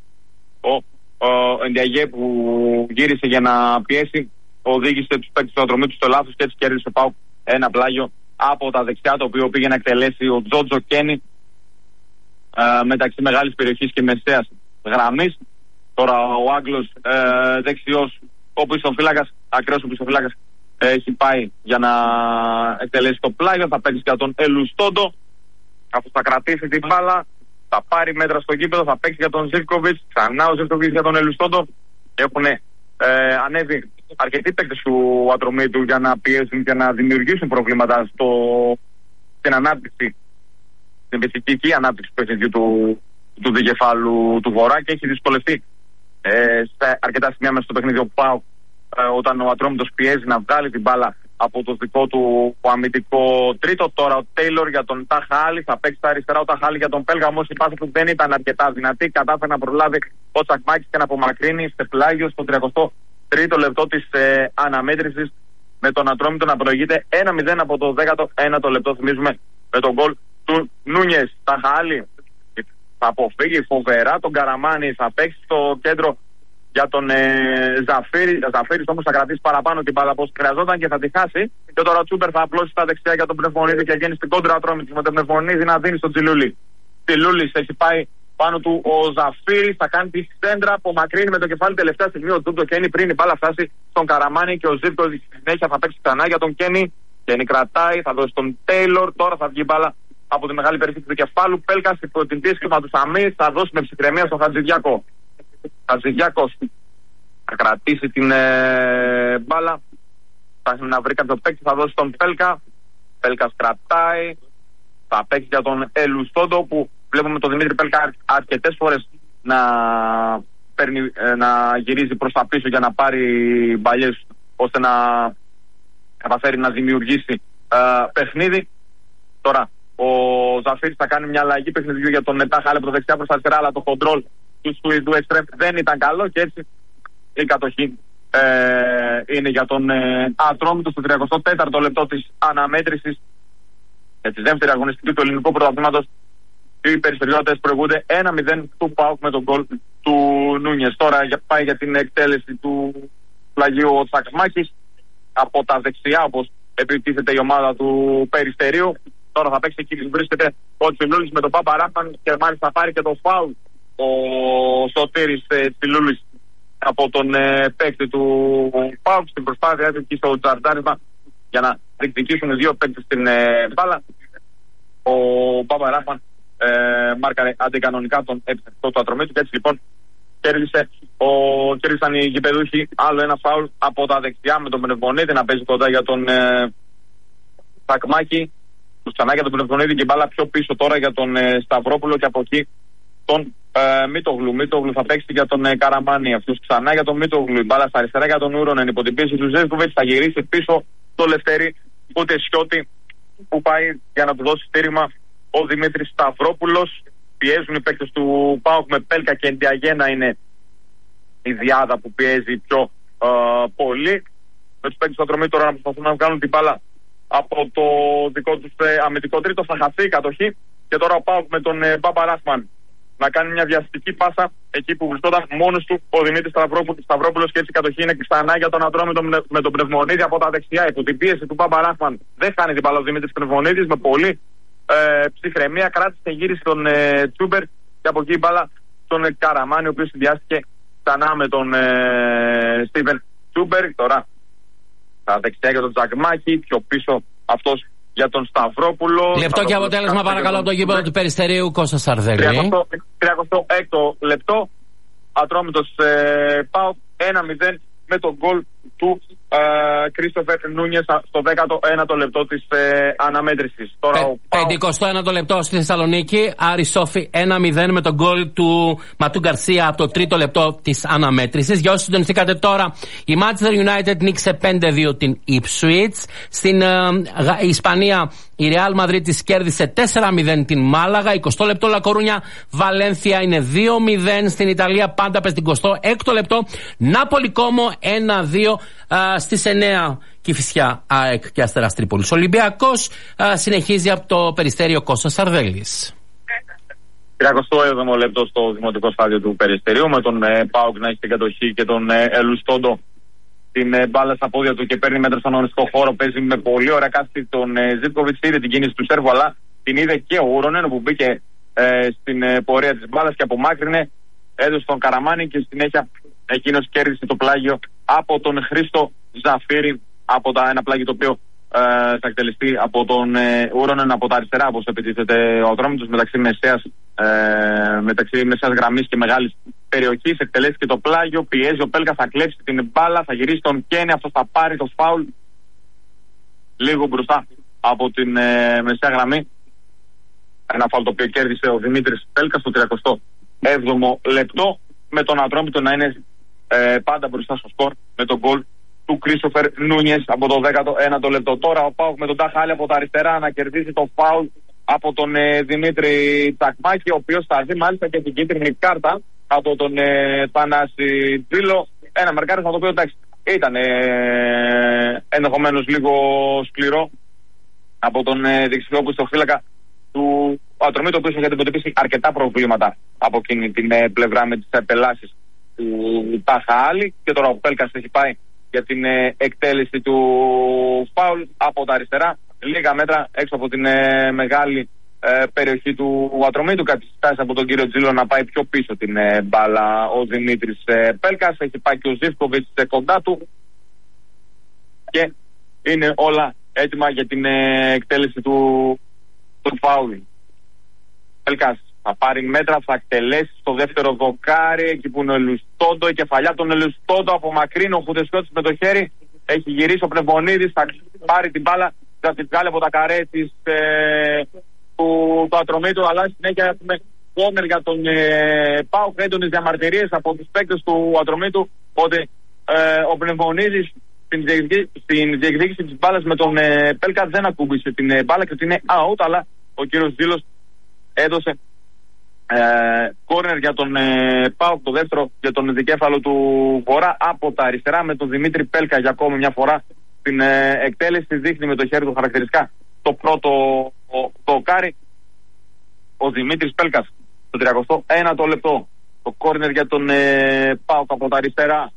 ο Εντιαγέ που γύρισε για να πιέσει οδήγησε τους παίκτες στο ατρωμί του στο λάθος και έτσι κέρδισε ο ΠΑΟΚ ένα πλάγιο από τα δεξιά, το οποίο πήγε να εκτελέσει ο Τζότζο Κένι μεταξύ μεγάλης περιοχής και μεσαίας γραμμής. Τώρα ο Άγγλος δεξιός, ο πισωφύλακας, ακραίος ο πισωφύλακας, έχει πάει για να εκτελέσει το πλάγιο. Θα παίξει για τον Ελουστόντο, αφού θα κρατήσει την μπάλα, θα πάρει μέτρα στο γήπεδο, θα παίξει για τον Ζίβκοβιτς, ξανά ο Ζίβκοβιτς για τον Ελουστόντο. Έχουν ανέβει αρκετοί παίκτες του ατρωμίτου για να πιέσουν και να δημιουργήσουν προβλήματα στην ανάπτυξη, στην φυσική ανάπτυξη του παιχνιδιού του δικεφάλου του Βορρά, και έχει δυσκολευτεί σε αρκετά σημεία μέσα στο παιχνίδι ο ΠΑΟΚ όταν ο Ατρόμητος πιέζει να βγάλει την μπάλα από το δικό του αμυντικό τρίτο. Τώρα ο Τέιλορ για τον Ταχάλη, θα παίξει στα αριστερά ο Ταχάλη για τον Πέλγα, όμως η πάσα του δεν ήταν αρκετά δυνατή. Κατάφερε να προλάβει ο Τσακμάκης και να απομακρύνει σε πλάγιο στο 33ο λεπτό της αναμέτρησης, με τον Ατρόμητο να προηγείται 1-0 από το 19ο λεπτό, θυμίζουμε, με τον γκολ του Νούνιες. Ταχάλη θα αποφύγει φοβερά τον Καραμάνη, θα παίξει στο κέντρο για τον Ζαφίρη. Ζαφίρης όμως θα κρατήσει παραπάνω την μπάλα από όσο χρειαζόταν και θα τη χάσει. Και τώρα ο Τσούπερ θα απλώσει στα δεξιά για τον Πνευμονίδη και γίνει στην κόντρα Ατρόμητος με τον Πνευμονίδη να δίνει στον Τσιλούλη. Τσιλούλης έχει πάει πάνω του ο Ζαφίρης, θα κάνει τη σέντρα, απομακρύνει με το κεφάλι τελευταία στιγμή ο Τζούμπτο Κένι πριν η μπάλα φτάσει στον Καραμάνη, και ο Ζίβκο στη συνέχεια θα παίξει ξανά για τον Κένι. Κένι κρατάει, θα δώσει τον Τέιλορ, τώρα θα βγει μπάλα από τη μεγάλη περιοχή του κεφάλου. Πέλκας υπό την πίεση του Σαμί, θα δώσει με ψυχραιμία στον Χατζηδιάκο. Χατζηδιάκος θα κρατήσει την μπάλα, θα να βρει κάποιο παίκτη, θα δώσει τον Πέλκα. Πέλκας κρατάει, θα παίξει για τον Ελουστόντο, που βλέπουμε τον Δημήτρη Πέλκα αρκετές φορές να γυρίζει προς τα πίσω για να πάρει μπαλιές, ώστε να καταφέρει να δημιουργήσει παιχνίδι. Τώρα ο Ζαφίρης θα κάνει μια αλλαγή παιχνιδιού για τον Ταχάλη από το δεξιά προς τα αριστερά, αλλά το κοντρόλ του Σουηδού εξτρέμ δεν ήταν καλό και έτσι η κατοχή είναι για τον Ατρόμητο στο 34ο λεπτό της αναμέτρησης τη δεύτερη αγωνιστική του ελληνικού πρωταθλήματος. Οι Περιστεριώτες προηγούνται 1-0 του ΠΑΟΚ με τον γκολ του Νούνιες. Τώρα πάει για την εκτέλεση του πλαγίου ο Τσακμάκης από τα δεξιά, όπως επιτίθεται η ομάδα του Περιστερίου. Τώρα θα παίξει εκεί που βρίσκεται ο Τσιλούλης με τον Πάπα Ράχμαν, και μάλιστα θα πάρει και το φάουλ ο Σωτήρης Τσιλούλης από τον παίκτη του ΠΑΟΚ στην προσπάθεια του και στο τζαρντάρισμα για να διεκδικήσουν δύο παίκτες στην μπάλα. Ο Πάπα Ράχμαν μάρκαρε αντικανονικά τον επιθετικό του Ατρομήτου, και έτσι λοιπόν κέρδισαν οι γηπεδούχοι άλλο ένα φάουλ από τα δεξιά, με τον Πνευμονίδη να παίζει κοντά για τον Τσακμάκη, ξανά για τον Πνευμονίδη και μπάλα πιο πίσω τώρα για τον Σταυρόπουλο, και από εκεί τον Μίτογλου. Μίτογλου θα παίξει για τον Καραμάνη, αυτούς ξανά για τον Μίτογλου, η μπάλα στα αριστερά για τον Ούρονεν υπό την πίεση του Ζεύκοβιτς, θα γυρίσει πίσω το Λευτέρι Πουτεσιώτη που πάει για να του δώσει στήριγμα ο Δημήτρης Σταυρόπουλος. Πιέζουν οι παίκτες του ΠΑΟΚ με Πέλκα και Ντιαγένα, είναι η διάδα που πιέζει πιο πολύ. Με τους παίκτες του Ατρωμίτου τώρα να προσπαθούν να βγάλουν την μπάλα από το δικό τους αμυντικό τρίτο. Θα χαθεί η κατοχή και τώρα ο ΠΑΟΚ με τον Μπάμπα Ράχμαν να κάνει μια βιαστική πάσα εκεί που βρισκόταν μόνος του ο Δημήτρης Σταυρόπουλος, και έτσι η κατοχή είναι ξανά για τον Ατρόμητο με τον Πνευμονίδη από τα δεξιά. Υπό την πίεση του Μπάμπα Ράχμαν δεν χάνει την μπάλα ο Δημήτρης Πνευμονίδης, με πολύ ψυχραιμία κράτησε, γύρισε τον Τσούμπερ, και από εκεί η μπάλα στον Καραμάνη, ο οποίος συνδυάστηκε ξανά με τον Στίβεν Τσούμπερ. Τώρα τα δεξιά για τον Τζακμάκη, πιο πίσω αυτός για τον Σταυρόπουλο. Λεπτό και αποτέλεσμα παρακαλώ από το γήπεδο του Περιστερίου, Κώστα Σαρδέλη. 36ο λεπτό, Ατρόμητος ΠΑΟΚ 1-0 με τον γκολ του Κρίστοφερ Νούνιες στο 19ο λεπτό της αναμέτρησης. 51ο λεπτό στη Θεσσαλονίκη. Άρη Σόφι 1-0 με τον γκολ του Ματού Γκαρσία από το 3ο λεπτό της αναμέτρησης. Για όσους συντονιστήκατε τώρα, η Manchester United νίκησε 5-2 την Ipswich. Στην Ισπανία η Real Madrid της κέρδισε 4-0 την Μάλαγα. 20 λεπτό Λα Κορούνια Βαλένθια είναι 2-0. Στην Ιταλία πάντα πες την 26ο λεπτό Νάπολη Κόμο 1-2. Στις 9 Κηφισιά ΑΕΚ και Αστέρας Τρίπολης. Ολυμπιακός συνεχίζει από το Περιστέριο Κώστας Σαρδέλης. 37ο λεπτό στο δημοτικό στάδιο του Περιστερίου, με τον ΠΑΟΚ να έχει την κατοχή και τον Ελουστόντο την μπάλα στα πόδια του και παίρνει μέτρα στον αγωνιστικό χώρο. Παίζει με πολύ ωραία κάστη τον Ζίτκοβιτς. Είδε την κίνηση του Σέρβου, αλλά την είδε και ο Ούρονεν που μπήκε στην πορεία της μπάλας και απομάκρυνε. Έδωσε τον Καραμάνι και συνέχεια εκείνος κέρδισε το πλάγιο από τον Χρήστο Ζαφύρη. Από ένα πλάγιο το οποίο θα εκτελεστεί από τον Ούρονεν από τα αριστερά, όπως επιτίθεται ο Ατρόμητος, μεταξύ μεσαίας γραμμής και μεγάλης περιοχής. Εκτελέσει και το πλάγιο, πιέζει ο Πέλκα, θα κλέψει την μπάλα, θα γυρίσει τον Κένι, αυτός θα πάρει το φάουλ λίγο μπροστά από την μεσαία γραμμή. Ένα φάουλ το οποίο κέρδισε ο Δημήτρης Πέλκα στο 37ο λεπτό, με τον Ατρόμητο να είναι πάντα μπροστά στο σκορ με τον γκολ του Κρίστοφερ Νούνιες από το 19ο λεπτό. Τώρα ο ΠΑΟΚ με τον Ταχάλη από τα αριστερά να κερδίσει το φάουλ από τον Δημήτρη Τακμάκη, ο οποίος θα δει μάλιστα και την κίτρινη κάρτα από τον Θανάση Τζίλο. Ένα μαρκάρισμα το οποίο εντάξει ήταν ενδεχομένως λίγο σκληρό από τον δεξιόπιστο φύλακα του Ατρομήτου, ο οποίος έχει αντιμετωπίσει αρκετά προβλήματα από εκείνη την πλευρά με τις επελάσεις του Ταχάλη. Και τώρα ο Πέλκας έχει πάει για την εκτέλεση του φάουλ από τα αριστερά, λίγα μέτρα έξω από την μεγάλη περιοχή του Ατρομήτου. Καθιστάσει από τον κύριο Τζίλο να πάει πιο πίσω την μπάλα ο Δημήτρης Πέλκας. Έχει πάει και ο Ζίβκοβιτς κοντά του και είναι όλα έτοιμα για την εκτέλεση του φάουλ. Πέλκας θα πάρει μέτρα, θα εκτελέσει στο δεύτερο δοκάρι, εκεί που είναι ο Ελουστόντο, η κεφαλιά των Ελουστόντο από μακρύν, ο Χουδεσιώτης με το χέρι, έχει γυρίσει ο Πνευμονίδης, θα πάρει την μπάλα, θα την βγάλει από τα καρέ της του Ατρομήτου, αλλά συνέχεια έχουμε κόρνερ για τον ΠΑΟΚ, έντονες διαμαρτυρίες από τους παίκτες του Ατρομήτου ότι ο Πνευμονίδης στην διεκδίκηση της μπάλας με τον Πέλκα δεν ακούμπησε την μπάλα και ότι είναι out, αλλά ο κύριος Ζήλος έδωσε κόρνερ για τον ΠΑΟΚ, το δεύτερο για τον δικέφαλο του Βορρά από τα αριστερά, με τον Δημήτρη Πέλκα για ακόμη μια φορά την εκτέλεση. Δείχνει με το χέρι του χαρακτηριστικά το πρώτο δοκάρι ο Δημήτρης Πέλκας στο 31ο λεπτό. Το κόρνερ για τον ΠΑΟΚ από τα αριστερά.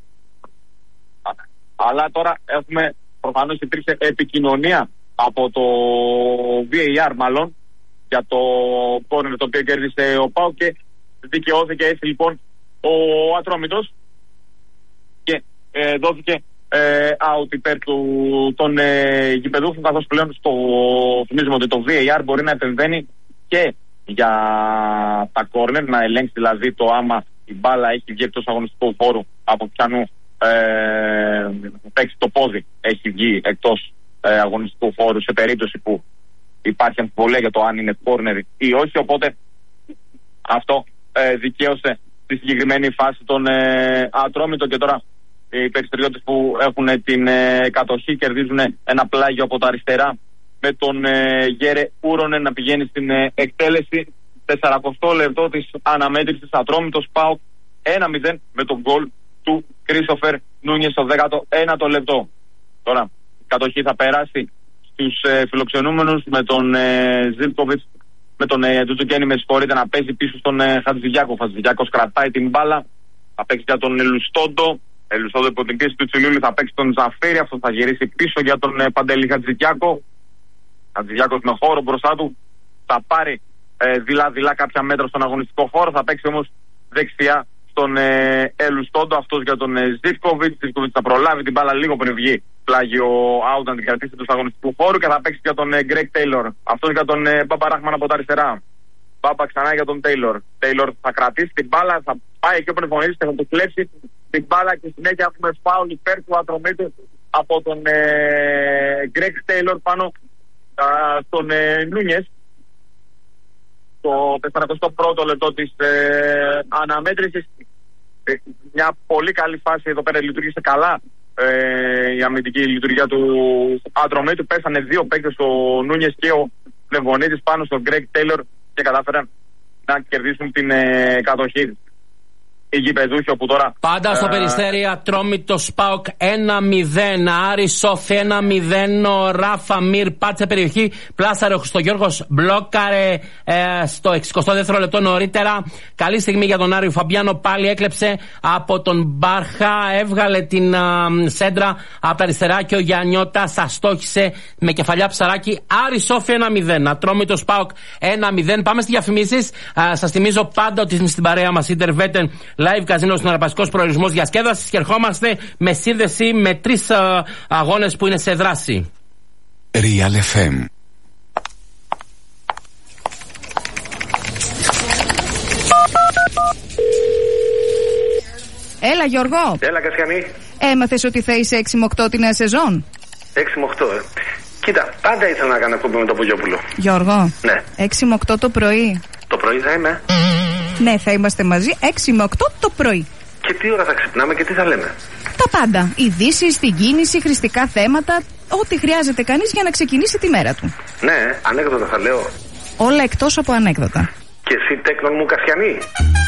Αλλά τώρα έχουμε, προφανώς υπήρξε επικοινωνία από το VAR μάλλον για το κόρνερ το οποίο κέρδισε ο ΠΑΟΚ και δικαιώθηκε έτσι λοιπόν ο Ατρόμητος και δόθηκε out υπέρ των γηπεδούχων, καθώς πλέον θυμίζουμε ότι το VAR μπορεί να επεμβαίνει και για τα κόρνερ, να ελέγξει δηλαδή το άμα η μπάλα έχει βγει εκτός αγωνιστικού χώρου, από πιανού παίξει το πόδι έχει βγει εκτός αγωνιστικού χώρου, σε περίπτωση που υπάρχει αμφιβολία για το αν είναι κόρνερ ή όχι. Οπότε αυτό δικαίωσε στη συγκεκριμένη φάση τον Ατρόμητο και τώρα οι περιστεριώτες που έχουν την κατοχή κερδίζουν ένα πλάγιο από τα αριστερά με τον Γέρε Ούρονεν να πηγαίνει στην εκτέλεση. 40 λεπτό της αναμέτρησης, Ατρόμητος ΠΑΟΚ 1-0 με τον γκολ του Κρίστοφερ Νούνιες στο 19ο λεπτό. Τώρα η κατοχή θα περάσει στους φιλοξενούμενους με τον Ζίλκοβιτς, με τον Τζουτζουκένι, με συγχωρείτε, να παίζει πίσω στον Χατζηδιάκο. Ο Χατζηδιάκος κρατάει την μπάλα, θα παίξει για τον Ελουστόντο. Ελουστόντο υπό την πίεση του Τσιλούλη θα παίξει τον Ζαφίρη, αυτό θα γυρίσει πίσω για τον Παντελή Χατζηδιάκο. Χατζηδιάκος με χώρο μπροστά του θα πάρει δειλά κάποια μέτρα στον αγωνιστικό χώρο, θα παίξει όμως δεξιά στον Ελουστόντο, αυτός για τον Ζίβκοβιτς. Ζίβκοβιτς θα προλάβει την μπάλα λίγο πριν βγει πλάγιο out να την κρατήσει του αγωνιστικού χώρου και θα παίξει για τον Γκρέγκ Τέιλορ. Αυτό για τον Μπάμπα Ράχμαν από τα αριστερά. Μπάμπα ξανά για τον Τέιλορ. Τέιλορ θα κρατήσει την μπάλα, θα πάει εκεί όπου είναι φωνήσει και θα του κλέψει την μπάλα και συνέχεια έχουμε φάουλ υπέρ του Ατρομήτου από τον Greg Taylor πάνω στον Νούνιες. Το 41ο λεπτό της αναμέτρησης. Μια πολύ καλή φάση εδώ πέρα, λειτουργήσε καλά η αμυντική λειτουργία του Ατρομήτου. Πέσανε δύο παίκτες, ο Νούνιες και ο Πλεμβονίδης, πάνω στον Greg Taylor και κατάφεραν να κερδίσουν την κατοχή. Οι γηπεδούχοι, όπου τώρα πάντα στο Περιστέρι Ατρόμητο ΣΠΑΟΚ 1-0. Άρη Σόφι 1-0. Ο Ράφα Μυρ πάτσε περιοχή. Πλάσαρε ο Χριστογιώργος, μπλόκαρε στο 62ο λεπτό νωρίτερα. Καλή στιγμή για τον Άρη. Ο Φαμπιάνο πάλι έκλεψε από τον Μπάρχα. Έβγαλε την σέντρα από τα αριστερά και ο Γιαννιώτας αστόχησε με κεφαλιά ψαράκι. Άρη Σόφι 1-0. Ατρόμητο ΣΠΑΟΚ 1-0. Πάμε στις διαφημίσεις. Σας θυμίζω πάντα ότι στην παρέα μας η Derveten Live Casino, συναρπαστικός προορισμός διασκέδασης, και ερχόμαστε με σύνδεση με 3 αγώνες που είναι σε δράση. Real FM. Έλα Γιώργο. Έλα Κασιανή. Έμαθες ότι θα είσαι 6 με 8 τη νέα σεζόν? 6 με 8 Κοίτα, πάντα ήθελα να κάνω εκπομπή με τον Πογιόπουλο. Γιώργο. Ναι. 6 με 8 το πρωί. Το πρωί θα είμαι. Ναι, θα είμαστε μαζί 6 με 8 το πρωί. Και τι ώρα θα ξυπνάμε και τι θα λέμε? Τα πάντα. Ειδήσεις, την κίνηση, χρηστικά θέματα. Ό,τι χρειάζεται κανείς για να ξεκινήσει τη μέρα του. Ναι, ανέκδοτα θα λέω. Όλα εκτός από ανέκδοτα. Και εσύ τέκνον μου Κασιανή.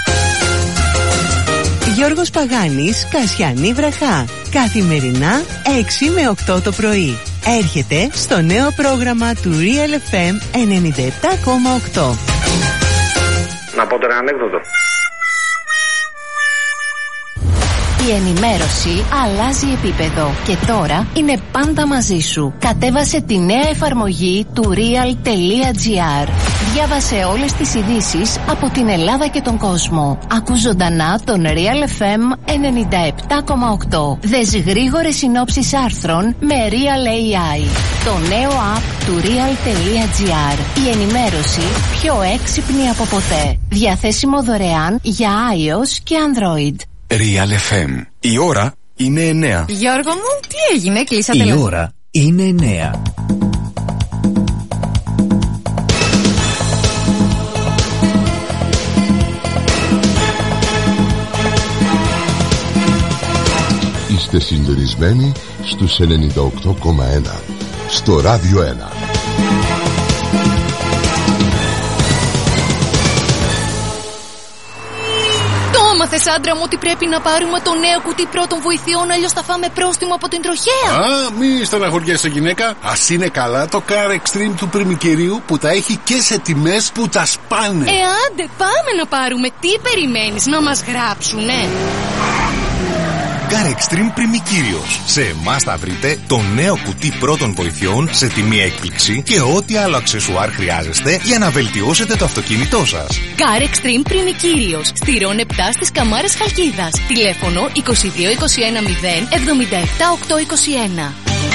Γιώργος Παγάνης, Κασιανή Βραχά. Καθημερινά 6 με 8 το πρωί. Έρχεται στο νέο πρόγραμμα του Real FM 97,8. Να πω τώρα ανέκδοτο. Η ενημέρωση αλλάζει επίπεδο και τώρα είναι πάντα μαζί σου. Κατέβασε τη νέα εφαρμογή του real.gr. Διάβασε όλες τις ειδήσεις από την Ελλάδα και τον κόσμο. Ακού ζωντανά τον Real FM 97,8. Δες γρήγορες συνόψεις άρθρων με Real AI. Το νέο app του real.gr. Η ενημέρωση πιο έξυπνη από ποτέ. Διαθέσιμο δωρεάν για iOS και Android. Real FM. Η ώρα είναι 9. Γιώργο μου, τι έγινε, κλείσατε? Η ώρα είναι 9. Είστε συντονισμένοι στους 98,1 στο Ράδιο 1. Μάθες άντρα μου ότι πρέπει να πάρουμε το νέο κουτί πρώτων βοηθειών, αλλιώς θα φάμε πρόστιμο από την τροχέα. Α, μη στεναχωριέσαι γυναίκα. Ας είναι καλά το Car Extreme του Πριμικερίου που τα έχει και σε τιμές που τα σπάνε. Άντε πάμε να πάρουμε. Τι περιμένεις, να μας γράψουνε? Car Extreme Πριμικύριος. Σε εμάς θα βρείτε το νέο κουτί πρώτων βοηθειών σε τιμή έκπληξη και ό,τι άλλο αξεσουάρ χρειάζεστε για να βελτιώσετε το αυτοκίνητό σας. Car Extreme Πριμικύριος. Στη Ρον 7 στις Καμάρες Χαλκίδας. Τηλέφωνο 22 21 0 77 821.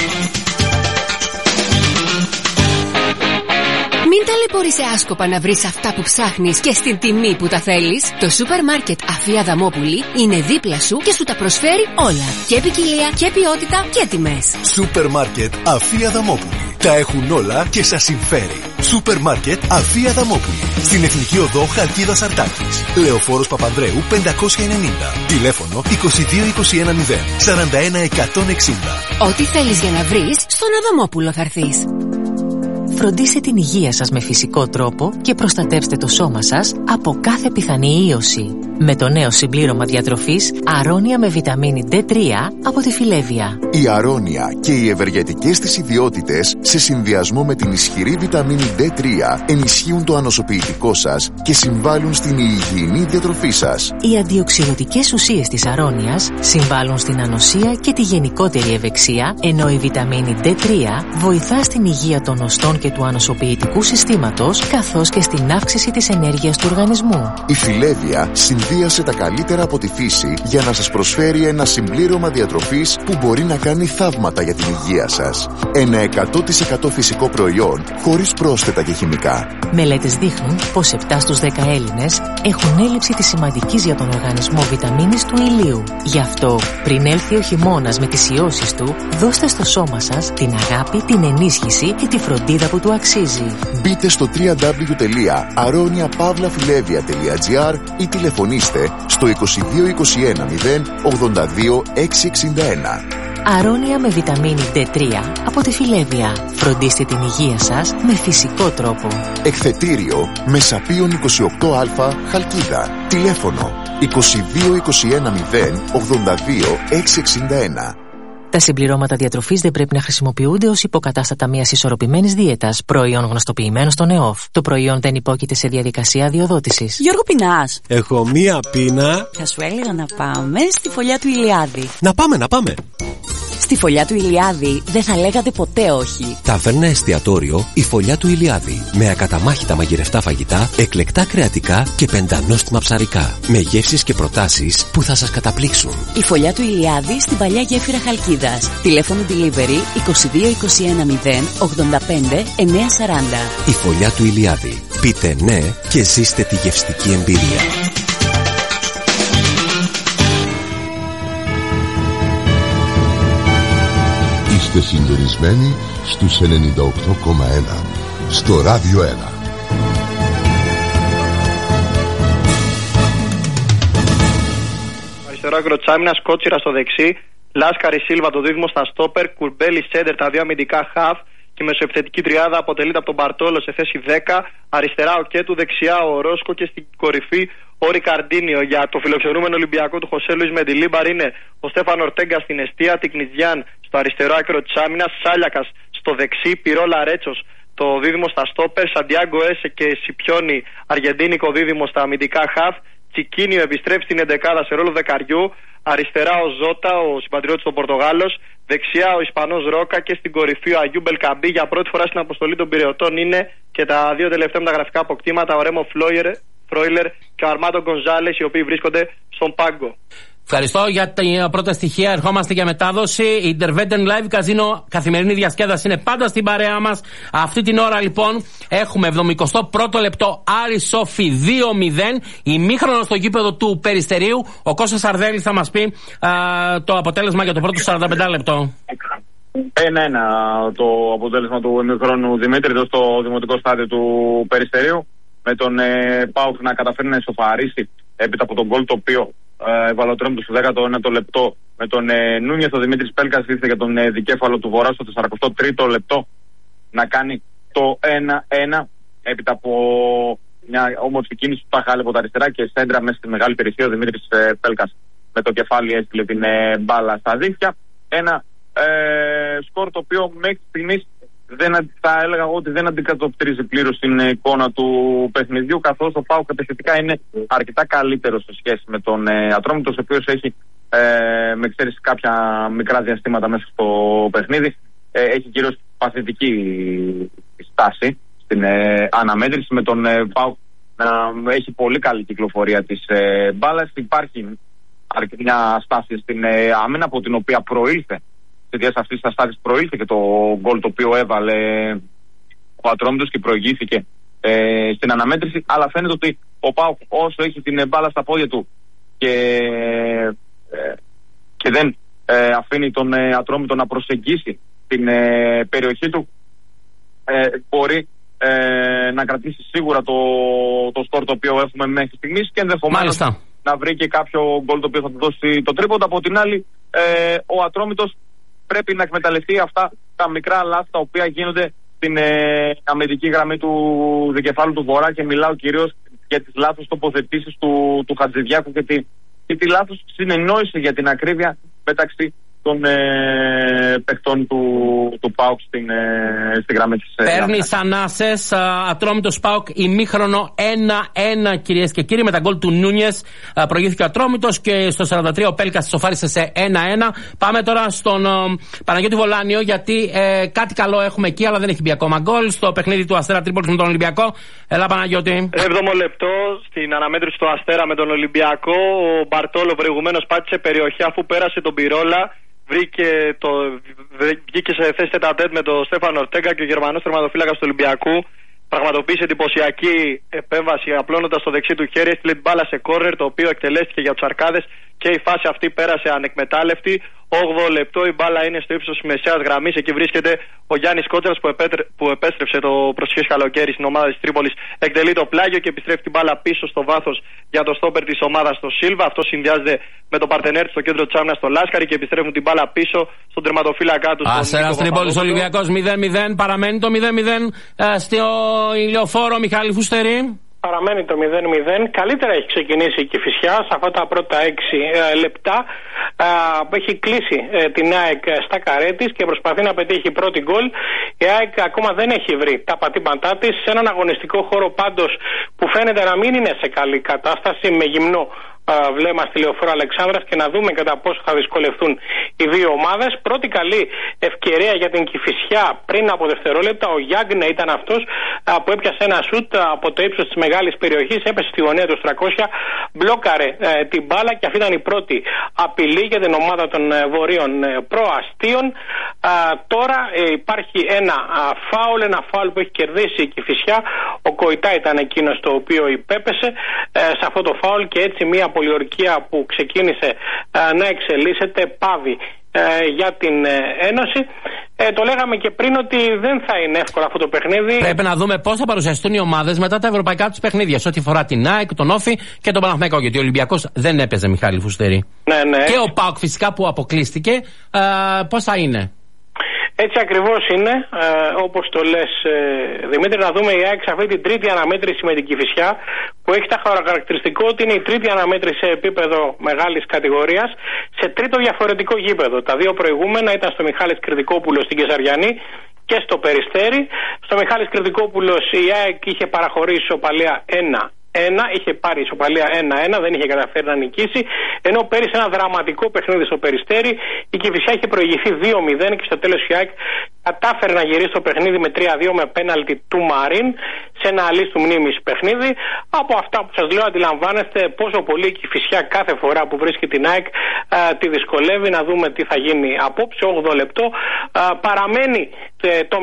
Μην ταλαιπωρείσαι άσκοπα να βρεις αυτά που ψάχνεις και στην τιμή που τα θέλεις. Το σούπερ μάρκετ Αφή Αδαμόπουλη είναι δίπλα σου και σου τα προσφέρει όλα. Και ποικιλία και ποιότητα και τιμές. Σούπερ μάρκετ Αφή Αδαμόπουλη. Τα έχουν όλα και σας συμφέρει. Σούπερ μάρκετ Αφή Αδαμόπουλη. Στην Εθνική Οδό Χαλκίδας Αρτάκης. Λεωφόρος Παπανδρέου 590. Τηλέφωνο 22 21 0 41 160. Ό,τι θέλεις για να βρεις, στον Αδαμόπουλο θα έρθεις. Φροντίστε την υγεία σας με φυσικό τρόπο και προστατεύστε το σώμα σας από κάθε πιθανή ίωση. Με το νέο συμπλήρωμα διατροφής Αρώνια με βιταμίνη D3 από τη Φιλέβια. Η Αρώνια και οι ευεργετικές της ιδιότητες σε συνδυασμό με την ισχυρή βιταμίνη D3 ενισχύουν το ανοσοποιητικό σας και συμβάλλουν στην υγιεινή διατροφή σας. Οι αντιοξυδοτικές ουσίες της Αρώνιας συμβάλλουν στην ανοσία και τη γενικότερη ευεξία, ενώ η βιταμίνη D3 βοηθά στην υγεία των οστών και του ανοσοποιητικού συστήματος, καθώς και στην αύξηση της ενέργειας του οργανισμού. Η Φιλέβια συνδυάζει σχεδίασε τα καλύτερα από τη φύση για να σας προσφέρει ένα συμπλήρωμα διατροφής που μπορεί να κάνει θαύματα για την υγεία σας. Ένα 100% φυσικό προϊόν χωρίς πρόσθετα και χημικά. Μελέτες δείχνουν πως 7 στους 10 Έλληνες έχουν έλλειψη της σημαντικής για τον οργανισμό βιταμίνης του ηλίου. Γι' αυτό, πριν έλθει ο χειμώνας με τις ιώσεις του, δώστε στο σώμα σας την αγάπη, την ενίσχυση και τη φροντίδα που του αξίζει. Μπείτε στο www.aroniapavlafilevia.gr ή τηλεφωνήστε στο 2221 082 661. Αρώνια με βιταμίνη D3 από τη Φιλέβια. Φροντίστε την υγεία σας με φυσικό τρόπο. Εκθετήριο Μεσαπίων 28α Χαλκίδα. Τηλέφωνο 2221 082 661. Τα συμπληρώματα διατροφής δεν πρέπει να χρησιμοποιούνται ως υποκατάστατα μιας ισορροπημένης δίαιτας, προϊόν γνωστοποιημένο στον ΕΟΦ. Το προϊόν δεν υπόκειται σε διαδικασία αδειοδότησης. Γιώργο, πεινάς? Έχω μία πείνα. Θα σου έλεγα να πάμε στη φωλιά του Ηλιάδη. Να πάμε. Στη φωλιά του Ηλιάδη δεν θα λέγατε ποτέ όχι. Ταβέρνα εστιατόριο η φωλιά του Ηλιάδη. Με ακαταμάχητα μαγειρευτά φαγητά, εκλεκτά κρεατικά και πεντανόστιμα ψαρικά. Με γεύσεις και προτάσεις που θα σας καταπλήξουν. Η φωλιά του Ηλιάδη στην παλιά γέφυρα Χαλκίδας. Τηλέφωνο delivery 2221 085 940. Η φωλιά του Ηλιάδη. Πείτε ναι και ζήστε τη γευστική εμπειρία. Είστε συντονισμένοι στους 98,1 στο Ράδιο 1. Αριστερό άκρο της άμυνας, Κότσιρα στο δεξί, Λάσκαρη Σίλβα το δίδυμο στα στόπερ, Κουρμπέλη Σέντερ τα δύο αμυντικά χαφ και η μεσοεπιθετική τριάδα αποτελείται από τον Μπαρτόλο σε θέση 10, αριστερά ο Κέτου, δεξιά ο Ρόσκο και στην κορυφή ο Ρικαρντίνιο. Για το φιλοξενούμενο Ολυμπιακό του Χωσέ Λουίς Μεντιλίμπαρ είναι ο Στέφαν Ορτέγκα στην εστία, Τικνιτζιάν στο αριστερό άκρο της άμυνας, Σάλιακας στο δεξί, Πιρόλα Ρέτσος το δίδυμο στα στόπερ, Σαντιάγκο Έσε και Σιπιόνι αργεντίνικο δίδυμο στα αμυντικά χαφ, Τσικίνιο επιστρέφει στην εντεκάδα σε ρόλο δεκαριού, αριστερά ο Ζώτα, ο συμπατριώτης των Πορτογάλος, δεξιά ο Ισπανός Ρόκα και στην κορυφή ο Αγιού Μπελκαμπή. Για πρώτη φορά στην αποστολή των Πειραιωτών είναι και τα δύο τελευταία μεταγραφικά αποκτήματα, ο Ρέμο Φρόιλερ και ο Αρμάντο Γκονζάλες, οι οποίοι βρίσκονται στον πάγκο. Ευχαριστώ για τα πρώτα στοιχεία. Ερχόμαστε για μετάδοση. Η Interveten Live Casino, καθημερινή διασκέδαση, είναι πάντα στην παρέα μας. Αυτή την ώρα λοιπόν έχουμε 71ο λεπτό, Άρη Σόφι 2-0. Ημίχρονο στο γήπεδο του Περιστερίου. Ο Κώστας Σαρδέλης θα μας πει το αποτέλεσμα για το πρώτο 45 λεπτό. 1-1 το αποτέλεσμα του ημίχρονου, Δημήτρη, εδώ στο δημοτικό στάδιο του Περιστερίου. Με τον ΠΑΟΚ να καταφέρει να ισοφαρίσει έπειτα από τον γκολ το οποίο έβαλε ο Τρέμπτος στο 19ο λεπτό. Με τον Νούνιεθ, ο Δημήτρης Πέλκας ήρθε για τον δικέφαλο του Βορρά στο 43ο λεπτό να κάνει το 1-1. Έπειτα από μια όμορφη κίνηση του Ταχάλε από τα αριστερά και σέντρα μέσα στη μεγάλη περιοχή, ο Δημήτρης Πέλκας με το κεφάλι έστειλε την μπάλα στα δίχτυα. Ένα σκορ το οποίο μέχρι στιγμής θα έλεγα ότι δεν αντικατοπτρίζει πλήρως την εικόνα του παιχνιδιού, καθώς ο ΠΑΟΚ επιθετικά είναι αρκετά καλύτερο σε σχέση με τον Ατρόμητος, ο οποίος έχει με εξαίρεση κάποια μικρά διαστήματα μέσα στο παιχνίδι έχει κυρίως παθητική στάση στην αναμέτρηση, με τον ΠΑΟΚ να έχει πολύ καλή κυκλοφορία της μπάλας. Υπάρχει μια στάση στην άμυνα από την οποία προήλθε. Εξαιτίας αυτής της αστάθειας προήλθε και το γκολ το οποίο έβαλε ο Ατρόμητος και προηγήθηκε στην αναμέτρηση. Αλλά φαίνεται ότι ο ΠΑΟΚ όσο έχει την μπάλα στα πόδια του και δεν αφήνει τον Ατρόμητο να προσεγγίσει την περιοχή του, μπορεί να κρατήσει σίγουρα το σκορ το οποίο έχουμε μέχρι στιγμής και ενδεχομένως να βρει και κάποιο γκολ το οποίο θα του δώσει το τρίποντα. Από την άλλη, ο Ατρόμητος πρέπει να εκμεταλλευτεί αυτά τα μικρά λάθη τα οποία γίνονται στην αμυντική γραμμή του δικεφάλου του Βορρά, και μιλάω κυρίως για τις λάθος τοποθετήσεις του Χατζηδιάκου και τη λάθος συνεννόηση, για την ακρίβεια, μεταξύ των παιχτών του ΠΑΟΚ στη γραμμή της. Παίρνει Θανάσες, Ατρόμητος ΠΑΟΚ, ημίχρονο 1-1, κυρίες και κύριοι, με τα γκολ του Νούνιες. Προηγήθηκε ο Ατρόμητος και στο 43 ο Πέλκας σοφάρισε σε 1-1. Πάμε τώρα στον Παναγιώτη Βολάνιο, γιατί κάτι καλό έχουμε εκεί, αλλά δεν έχει μπει ακόμα γκολ στο παιχνίδι του Αστέρα Τρίπολης με τον Ολυμπιακό. Έλα, Παναγιώτη. 7ο λεπτό στην αναμέτρηση του Αστέρα με τον Ολυμπιακό. Ο Μπαρτόλο προηγουμένως πάτησε περιοχή αφού πέρασε τον Πυρόλα. Βγήκε σε θέση τετατέτ με τον Στέφανο Ορτέγκα και ο Γερμανός τερματοφύλακας του Ολυμπιακού πραγματοποίησε εντυπωσιακή επέμβαση απλώνοντας το δεξί του χέρι, έστειλε την μπάλα σε κόρνερ, το οποίο εκτελέστηκε για τους Αρκάδες και η φάση αυτή πέρασε ανεκμετάλλευτη. 8ο λεπτό, η μπάλα είναι στο ύψος της μεσαίας γραμμής. Εκεί βρίσκεται ο Γιάννης Κότσερας που επέστρεψε το προσεχές καλοκαίρι στην ομάδα της Τρίπολης. Εκτελεί το πλάγιο και επιστρέφει την μπάλα πίσω στο βάθος για το στόπερ της ομάδας στο Σίλβα. Αυτό συνδυάζεται με το παρτενέρ στο κέντρο της άμυνας στο Λάσκαρη και επιστρέφουν την μπάλα πίσω στον τερματοφύλακα του. Αστέρας Τρίπολης Ολυμπιακός 0-0. Παραμένει το 0-0 στο ηλιοφόρο, Μιχάλη Φουστερή. Παραμένει το 0-0. Καλύτερα έχει ξεκινήσει η Κηφισιά σε αυτά τα πρώτα 6 λεπτά. Έχει κλείσει την ΑΕΚ στα καρέ της και προσπαθεί να πετύχει πρώτη γκολ. Η ΑΕΚ ακόμα δεν έχει βρει τα πατήματά της σε έναν αγωνιστικό χώρο πάντως που φαίνεται να μην είναι σε καλή κατάσταση, με γυμνό βλέμμα στη Λεωφόρο Αλεξάνδρας, και να δούμε κατά πόσο θα δυσκολευτούν οι δύο ομάδες. Πρώτη καλή ευκαιρία για την Κηφισιά πριν από δευτερόλεπτα. Ο Γιάνγκνε ήταν αυτός που έπιασε ένα σουτ από το ύψος της μεγάλης περιοχής, έπεσε στη γωνία του 300, μπλόκαρε την μπάλα και αυτή ήταν η πρώτη απειλή για την ομάδα των βορείων προαστίων. Τώρα υπάρχει ένα φάουλ που έχει κερδίσει η Κηφισιά. Ο Κοϊτά ήταν εκείνος το οποίο υπέπεσε σε αυτό το φάουλ και έτσι μια πολιορκία που ξεκίνησε να εξελίσσεται πάβει για την Ένωση. Το λέγαμε και πριν ότι δεν θα είναι εύκολο αυτό το παιχνίδι. Πρέπει να δούμε πώς θα παρουσιαστούν οι ομάδες μετά τα ευρωπαϊκά τους παιχνίδια, σε ό,τι αφορά την ΑΕΚ, τον Όφη και τον Παναθηναϊκό. Γιατί ο Ολυμπιακός δεν έπαιζε, Μιχάλη Φουστερή. Ναι. Και ο ΠΑΟΚ φυσικά που αποκλείστηκε. Πώς θα είναι? Έτσι ακριβώς είναι, όπως το λες, Δημήτρη. Να δούμε η ΑΕΚ σε αυτή την τρίτη αναμέτρηση με την Κηφισιά, που έχει τα χαρακτηριστικό ότι είναι η τρίτη αναμέτρηση σε επίπεδο μεγάλης κατηγορίας, σε τρίτο διαφορετικό γήπεδο. Τα δύο προηγούμενα ήταν στο Μιχάλης Κρητικόπουλος στην Κεσαριανή και στο Περιστέρι. Στο Μιχάλης Κρητικόπουλος η ΑΕΚ είχε παραχωρήσει ισοπαλία 1-1, είχε πάρει ισοπαλία 1-1, δεν είχε καταφέρει να νικήσει. Ενώ πέρυσι ένα δραματικό παιχνίδι στο Περιστέρι, η Κηφισιά είχε προηγηθεί 2-0 και στο τέλος η ΑΕΚ κατάφερε να γυρίσει το παιχνίδι με 3-2 με πέναλτι του Μαρίν σε ένα αλής του μνήμης παιχνίδι. Από αυτά που σας λέω αντιλαμβάνεστε πόσο πολύ η Κηφισιά κάθε φορά που βρίσκει την ΑΕΚ τη δυσκολεύει. Να δούμε τι θα γίνει απόψε. 8 λεπτό, παραμένει το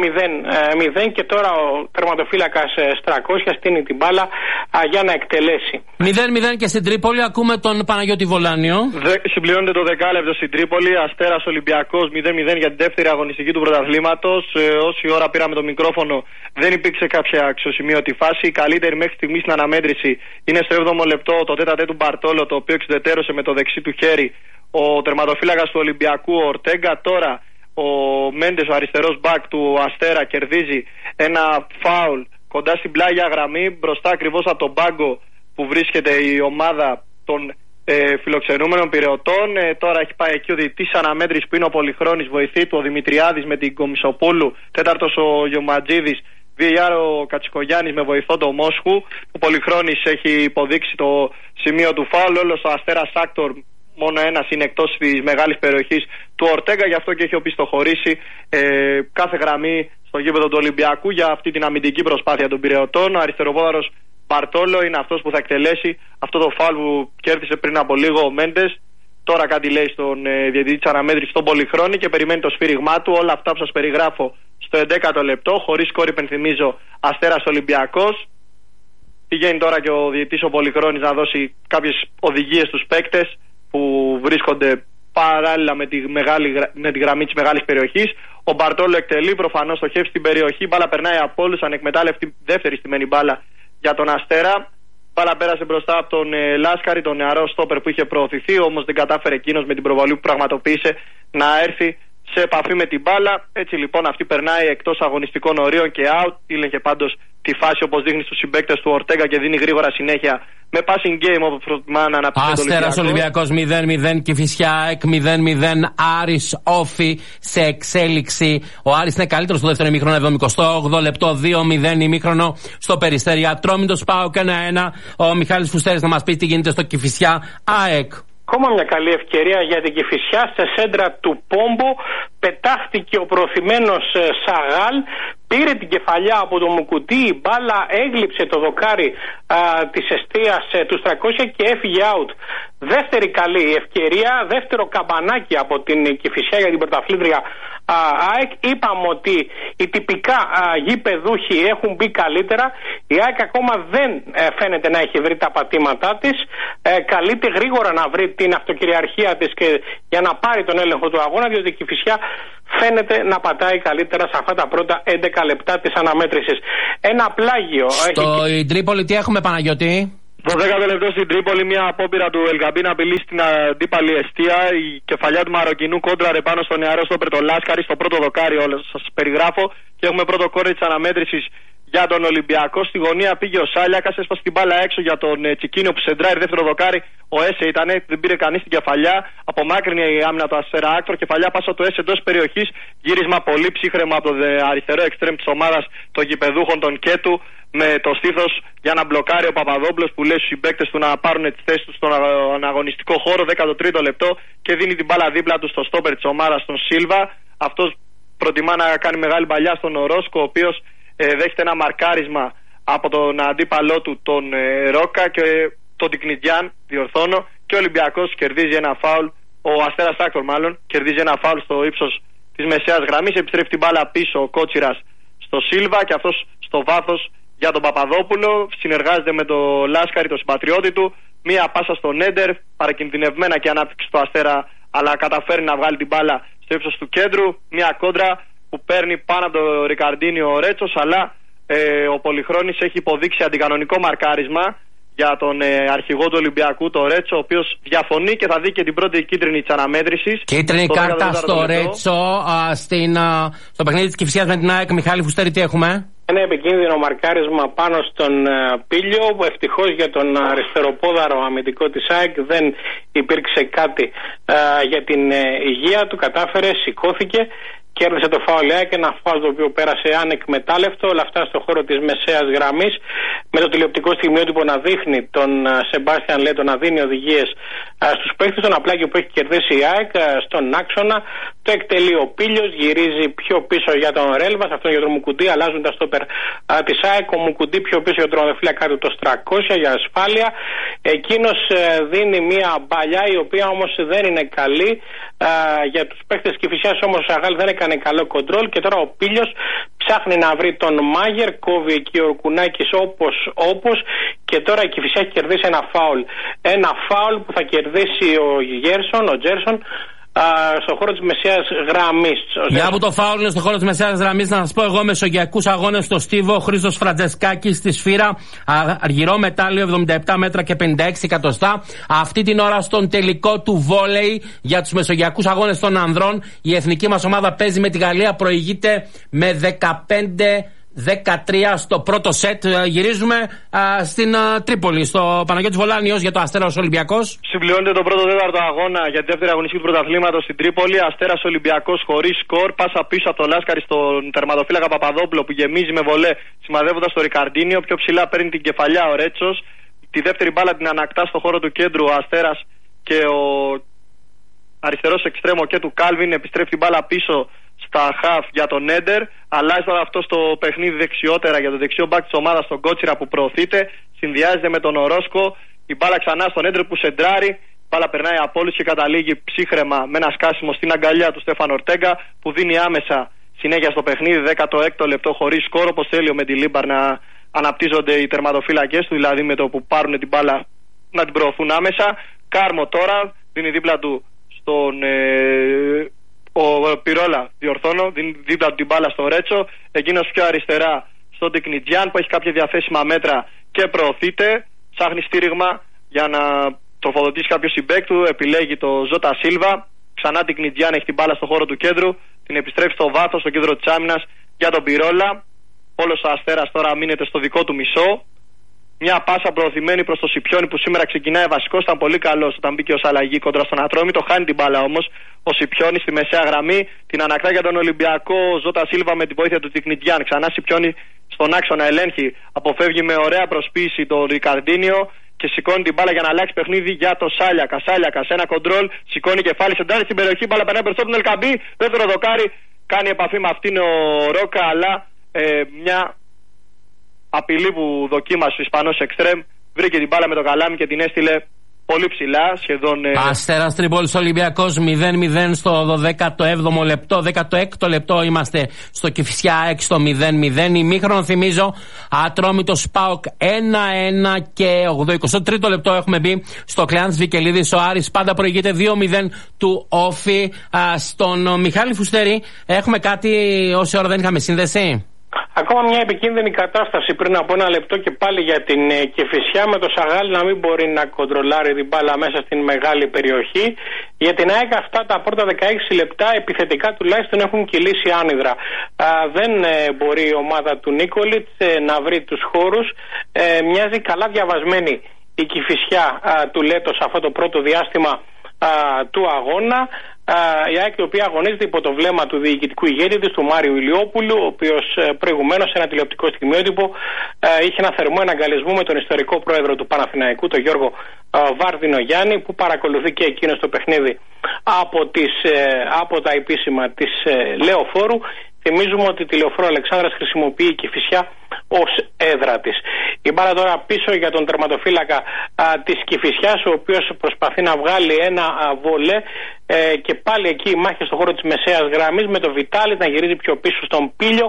0-0 και τώρα ο τερματοφύλακας Στρακώσια στείνει την μπάλα για να εκτελέσει. 0-0 και στην Τρίπολη. Ακούμε τον Παναγιώτη Βολάνιο. Συμπληρώνεται το δεκάλεπτο στην Τρίπολη. Αστέρας Ολυμπιακός 0-0 για την δεύτερη αγωνιστική του πρωταθλήματος. Όση ώρα πήραμε το μικρόφωνο, δεν υπήρξε κάποια αξιοσημείωτη φάση. Η καλύτερη μέχρι στιγμή στην αναμέτρηση είναι στο 7ο λεπτό το τέταρτε του Μπαρτόλο, το οποίο εξουδετερώσε με το δεξί του χέρι ο τερματοφύλακας του Ολυμπιακού, ο Ορτέγκα. Τώρα ο Μέντες, ο αριστερός μπακ του Αστέρα, κερδίζει ένα φάουλ κοντά στην πλάγια γραμμή, μπροστά ακριβώς από τον πάγκο που βρίσκεται η ομάδα των φιλοξενούμενων πειραιωτών. Τώρα έχει πάει εκεί ο διαιτητής αναμέτρησης που είναι ο Πολυχρόνης, βοηθή του ο Δημητριάδης με την Κομισοπούλου, τέταρτος ο Γιωματζίδης, VAR ο Κατσικογιάννης με βοηθό τον Μόσχου. Ο Πολυχρόνης έχει υποδείξει το σημείο του φάουλ. Όλος ο Αστέρας Άκτορ μόνο ένας είναι εκτός της μεγάλης περιοχής του Ορτέγκα, γι' αυτό και έχει οπισθοχωρήσει κάθε γραμμή στο γήπεδο του Ολυμπιακού για αυτή την αμυντική προσπάθεια των πειραιωτών. Ο αριστεροπόδαρος Μπαρτόλο είναι αυτός που θα εκτελέσει αυτό το φάουλ που κέρδισε πριν από λίγο ο Μέντες. Τώρα κάτι λέει στον διαιτητή της αναμέτρησης, στον Πολυχρόνη, και περιμένει το σφύριγμά του. Όλα αυτά που σας περιγράφω στο 11ο λεπτό, χωρίς σκόρ, υπενθυμίζω, Αστέρας Ολυμπιακός. Πηγαίνει τώρα και ο διαιτητής ο Πολυχρόνης να δώσει κάποιες οδηγίες στους παίκτες που βρίσκονται παράλληλα με τη γραμμή της μεγάλης περιοχής. Ο Μπαρτόλο εκτελεί, προφανώς στοχεύει στην περιοχή. Μπάλα περνάει από όλους, ανεκμετάλλευτη δεύτερη στημένη μπάλα για τον Αστέρα. Μπάλα πέρασε μπροστά από τον Λάσκαρη, τον νεαρό στόπερ που είχε προωθηθεί, όμως δεν κατάφερε εκείνος με την προβολή που πραγματοποίησε να έρθει σε επαφή με την μπάλα. Έτσι λοιπόν αυτή περνάει εκτός αγωνιστικών ορίων και out. Ήλεγε πάντως τη φάση όπως δείχνει στους συμπαίκτες του Ορτέγκα και δίνει γρήγορα συνέχεια με passing game όπως προτιμά να αναπτύξει το Αστέρας Ολυμπιακός 0-0, Κηφισιά ΑΕΚ 0-0, Άρης Όφη σε εξέλιξη. Ο Άρης είναι καλύτερος στο δεύτερο ημίχρονο, 78 λεπτό, 2-0 ημίχρονο στο Περιστέρι. Ατρόμητος ΠΑΟΚ 1-1. Ο Μιχάλης Φουστέρης να μας πει τι γίνεται στο Κηφισιά ΑΕΚ. Ακόμα μια καλή ευκαιρία για την Κηφισιά. Σε σέντρα του Πόμπο πετάχτηκε ο προωθημένος Σαγάλ, πήρε την κεφαλιά από το Μουκουτί, η μπάλα έγλειψε το δοκάρι της εστίας του 300 και έφυγε out. Δεύτερη καλή ευκαιρία, δεύτερο καμπανάκι από την Κηφισιά για την πρωταθλήτρια ΑΕΚ. Είπαμε ότι οι τυπικά γηπεδούχοι έχουν μπει καλύτερα. Η ΑΕΚ ακόμα δεν φαίνεται να έχει βρει τα πατήματά της. Καλείται γρήγορα να βρει την αυτοκυριαρχία της και για να πάρει τον έλεγχο του αγώνα, διότι η Κηφισιά φαίνεται να πατάει καλύτερα σε αυτά τα πρώτα 11 λεπτά της αναμέτρησης. Ένα πλάγιο. Στο Τρίπολη τι έχουμε, Παναγιώτη? Το 10ο λεπτό στην Τρίπολη, μια απόπειρα του Ελγαμπή να απειλήσει την αντίπαλη εστία. Η κεφαλιά του Μαροκινού κόντραρε πάνω στο νεαρό στόπερ το Λάσκαρη, στο πρώτο δοκάρι, σας περιγράφω. Και έχουμε πρώτο κόρνερ της αναμέτρησης για τον Ολυμπιακό. Στη γωνία πήγε ο Σάλιακας, έσπασε την μπάλα έξω για τον Τσικίνιο που σεντράρει. Δεύτερο δοκάρι, ο Έσε ήταν, δεν πήρε κανείς την κεφαλιά. Απομάκρυνε η άμυνα του Αστέρα Άκτορ. Κεφαλιά πάσα του Έσε εντός περιοχής. Γύρισμα πολύ ψύχρεμο από το αριστερό εξτρέμ της ομάδας των γηπεδούχων των Κέτου. Με το στήθος για να μπλοκάρει ο Παπαδόπουλος που λέει στους συμπαίκτες του να πάρουν τις θέσεις τους στον αγωνιστικό χώρο. 13ο λεπτό και δίνει την μπάλα δίπλα του στο στόπερ της ομάδας τον Σίλβα. Αυτός προτιμά να κάνει μεγάλη παλιά στον Ορόσκο, ο οποίος δέχεται ένα μαρκάρισμα από τον αντίπαλό του τον Ρόκα και τον Τικνιτζιάν, διορθώνω, και ο Ολυμπιακός κερδίζει ένα φάουλ, ο Αστέρας Άκτορ μάλλον, κερδίζει ένα φάουλ στο ύψος της μεσαίας γραμμής, επιστρέφει την μπάλα πίσω ο Κότσιρας στο Σίλβα και αυτός στο βάθος για τον Παπαδόπουλο, συνεργάζεται με τον Λάσκαρη, τον συμπατριώτη του, μία πάσα στον Έντερ, παρακινδυνευμένα και ανάπτυξη στο Αστέρα, αλλά καταφέρει να βγάλει την μπάλα στο ύψος του κέντρου, μία κόντρα που παίρνει πάνω από τον Ρικαρντίνιο ο Ρέτσος, αλλά ο Πολυχρόνης έχει υποδείξει αντικανονικό μαρκάρισμα για τον αρχηγό του Ολυμπιακού, τον Ρέτσο, ο οποίος διαφωνεί και θα δει και την πρώτη κίτρινη της αναμέτρησης. Κίτρινη κάρτα στο Ρέτσο, στο παιχνίδι της Κηφισιάς με την ΑΕΚ. Μιχάλη Φουστέρη, τι έχουμε? Ένα επικίνδυνο μαρκάρισμα πάνω στον Πίλιο, που ευτυχώς για τον αριστεροπόδαρο αμυντικό της ΑΕΚ δεν υπήρξε κάτι για την υγεία του. Κατάφερε, σηκώθηκε, κέρδισε το φάουλ και ένα φάουλ το οποίο πέρασε ανεκμετάλλευτο. Όλα αυτά στο χώρο της μεσαίας γραμμής, με το τηλεοπτικό στιγμιότυπο να δείχνει τον Σεμπάστιαν Λέτο να δίνει οδηγίες στους παίκτες. Τον απλάκι που έχει κερδίσει η ΑΕΚ στον άξονα το εκτελεί ο Πίλιος, γυρίζει πιο πίσω για τον Ρέλβας, αυτό για τον Μουκουντή, αλλάζουν τα στόπερ της ΑΕΚ. Ο Μουκουντή πιο πίσω για τον τροματοφύλακα του το Στρακώσια για ασφάλεια. Εκείνος δίνει μια μπαλιά η οποία όμως δεν είναι καλή για τους παίκτες της Κηφισιάς, όμως ο Σαγάλ δεν έκανε καλό κοντρόλ και τώρα ο Πίλιος ψάχνει να βρει τον Μάγερ, κόβει εκεί ο Ορκουνάκης όπως και τώρα η Κηφισιά έχει κερδίσει ένα φάουλ. Ένα φάουλ που θα κερδίσει ο Τζέρσον στον χώρο της μεσαίας γραμμής. Για που το φάουλ είναι στον χώρο της μεσαίας γραμμής, να σας πω εγώ μεσογειακούς αγώνες στο Στίβο. Χρήστος Φραντζεσκάκης στη Σφύρα, αργυρό μετάλλιο 77 μέτρα και 56 εκατοστά. Αυτή την ώρα στον τελικό του βόλεϊ για τους μεσογειακούς αγώνες των ανδρών η εθνική μας ομάδα παίζει με τη Γαλλία, προηγείται με 15-13 στο πρώτο σετ. Γυρίζουμε στην Τρίπολη, στο Παναγιώτης Βολάνιος για το Αστέρας Ολυμπιακός. Συμπληρώνεται το πρώτο τέταρτο αγώνα για τη δεύτερη αγωνιστική του πρωταθλήματος στην Τρίπολη. Αστέρας Ολυμπιακός χωρίς σκορ. Πάσα πίσω από το Λάσκαρη στον τερματοφύλακα Παπαδόπουλο που γεμίζει με βολέ, σημαδεύοντας το Ρικαρντίνιο. Πιο ψηλά παίρνει την κεφαλιά ο Ρέτσος. Τη δεύτερη μπάλα την ανακτά στο χώρο του κέντρου ο Αστέρας και ο αριστερός εξτρέμο και του Κάλβιν επιστρέφει την μπάλα πίσω στα χαφ για τον Έντερ. Αλλάζει τώρα αυτό στο παιχνίδι δεξιότερα για το δεξιό μπακ της ομάδας, τον Κότσιρα που προωθείται. Συνδυάζεται με τον Ορόσκο. Η μπάλα ξανά στον Έντερ που σεντράρει. Η μπάλα περνάει από όλους και καταλήγει ψύχρεμα με ένα σκάσιμο στην αγκαλιά του Στέφαν Ορτέγκα που δίνει άμεσα συνέχεια στο παιχνίδι. 16ο λεπτό χωρίς σκορ, όπως θέλει ο Μεντιλίμπαρ να αναπτύσσονται οι τερματοφύλακες του, δηλαδή με το που πάρουν την μπάλα να την προωθούν άμεσα. Κάρμο τώρα δίνει δίπλα του στον. Ο Πυρόλα, διορθώνω, δίνει δίπλα του την μπάλα στο Ρέτσο. Εκείνος πιο αριστερά στον Τικνιτζιάν που έχει κάποια διαθέσιμα μέτρα και προωθείται. Ψάχνει στήριγμα για να τροφοδοτήσει κάποιο συμπέκ του. Επιλέγει το Ζώτα Σίλβα. Ξανά Τικνιτζιάν έχει την μπάλα στο χώρο του κέντρου. Την επιστρέφει στο βάθος, στο κέντρο της άμυνας για τον Πυρόλα. όλος ο Αστέρας τώρα μείνεται στο δικό του μισό. Μια πάσα προωθημένη προς το Σιπιόνι που σήμερα ξεκινάει βασικός, ήταν πολύ καλός όταν μπήκε ως αλλαγή κόντρα στον Ατρόμητο. Χάνει την μπάλα όμως ο Σιπιόνι στη μεσαία γραμμή. Την ανακτά για τον Ολυμπιακό Ζώτα Σίλβα με τη βοήθεια του Τικνιτιάν. Ξανά Σιπιόνι στον άξονα, ελέγχει, αποφεύγει με ωραία προσποίηση τον Ρικαρντίνιο και σηκώνει την μπάλα για να αλλάξει παιχνίδι για το Σάλιακα. Σάλιακα σε ένα κοντρόλ, σηκώνει κεφάλι, σεντάρει στην περιοχή, μπάλα περνάει μπροστά του Ελκαμπή. Δεύτερο δοκάρι, κάνει επαφή με αυτήν ο Ρόκα, αλλά μια απειλή που δοκίμασε ο Ισπανός εξτρέμ, βρήκε την μπάλα με το καλάμι και την έστειλε πολύ ψηλά, σχεδόν. Αστέρας Τρίπολης Ολυμπιακός 0-0 στο 17ο λεπτό, 16ο λεπτό είμαστε στο Κηφισιά 6 στο 0-0. Ημίχρονο θυμίζω, Ατρόμητος ΠΑΟΚ 1-1 και 83ο λεπτό έχουμε μπει στο Κλεάνθης Βικελίδης. Ο Άρης πάντα προηγείται 2-0 του Όφη. Στον Μιχάλη Φουστέρη έχουμε κάτι όση ώρα δεν είχαμε σύνδεση. Ακόμα μια επικίνδυνη κατάσταση πριν από ένα λεπτό και πάλι για την Κηφισιά, με το Σαγάλη να μην μπορεί να κοντρολάρει την μπάλα μέσα στην μεγάλη περιοχή. Για την ΑΕΚ αυτά τα πρώτα 16 λεπτά επιθετικά τουλάχιστον έχουν κυλήσει άνυδρα. Δεν μπορεί η ομάδα του Νίκολιτς να βρει τους χώρους. Μοιάζει καλά διαβασμένη η Κηφισιά του Λέτος αυτό το πρώτο διάστημα του αγώνα. Η ΑΕΚ, η οποία αγωνίζεται υπό το βλέμμα του διοικητικού ηγέτη της, του Μάριου Ηλιόπουλου, ο οποίος προηγουμένως σε ένα τηλεοπτικό στιγμιότυπο είχε ένα θερμό εναγκαλισμό με τον ιστορικό πρόεδρο του Παναθηναϊκού, τον Γιώργο Βάρδινο Γιάννη, που παρακολουθεί και εκείνο το παιχνίδι από τα επίσημα της Λεωφόρου. Θυμίζουμε ότι τη Λεωφόρο Αλεξάνδρας χρησιμοποιεί η Κηφισιά ως έδρα της. Η μπάλα τώρα πίσω για τον τερματοφύλακα της Κηφισιάς, ο οποίος προσπαθεί να βγάλει ένα βολέ και πάλι εκεί η μάχη στον χώρο της μεσαίας γραμμής με τον Βιτάλη να γυρίζει πιο πίσω στον Πίλιο.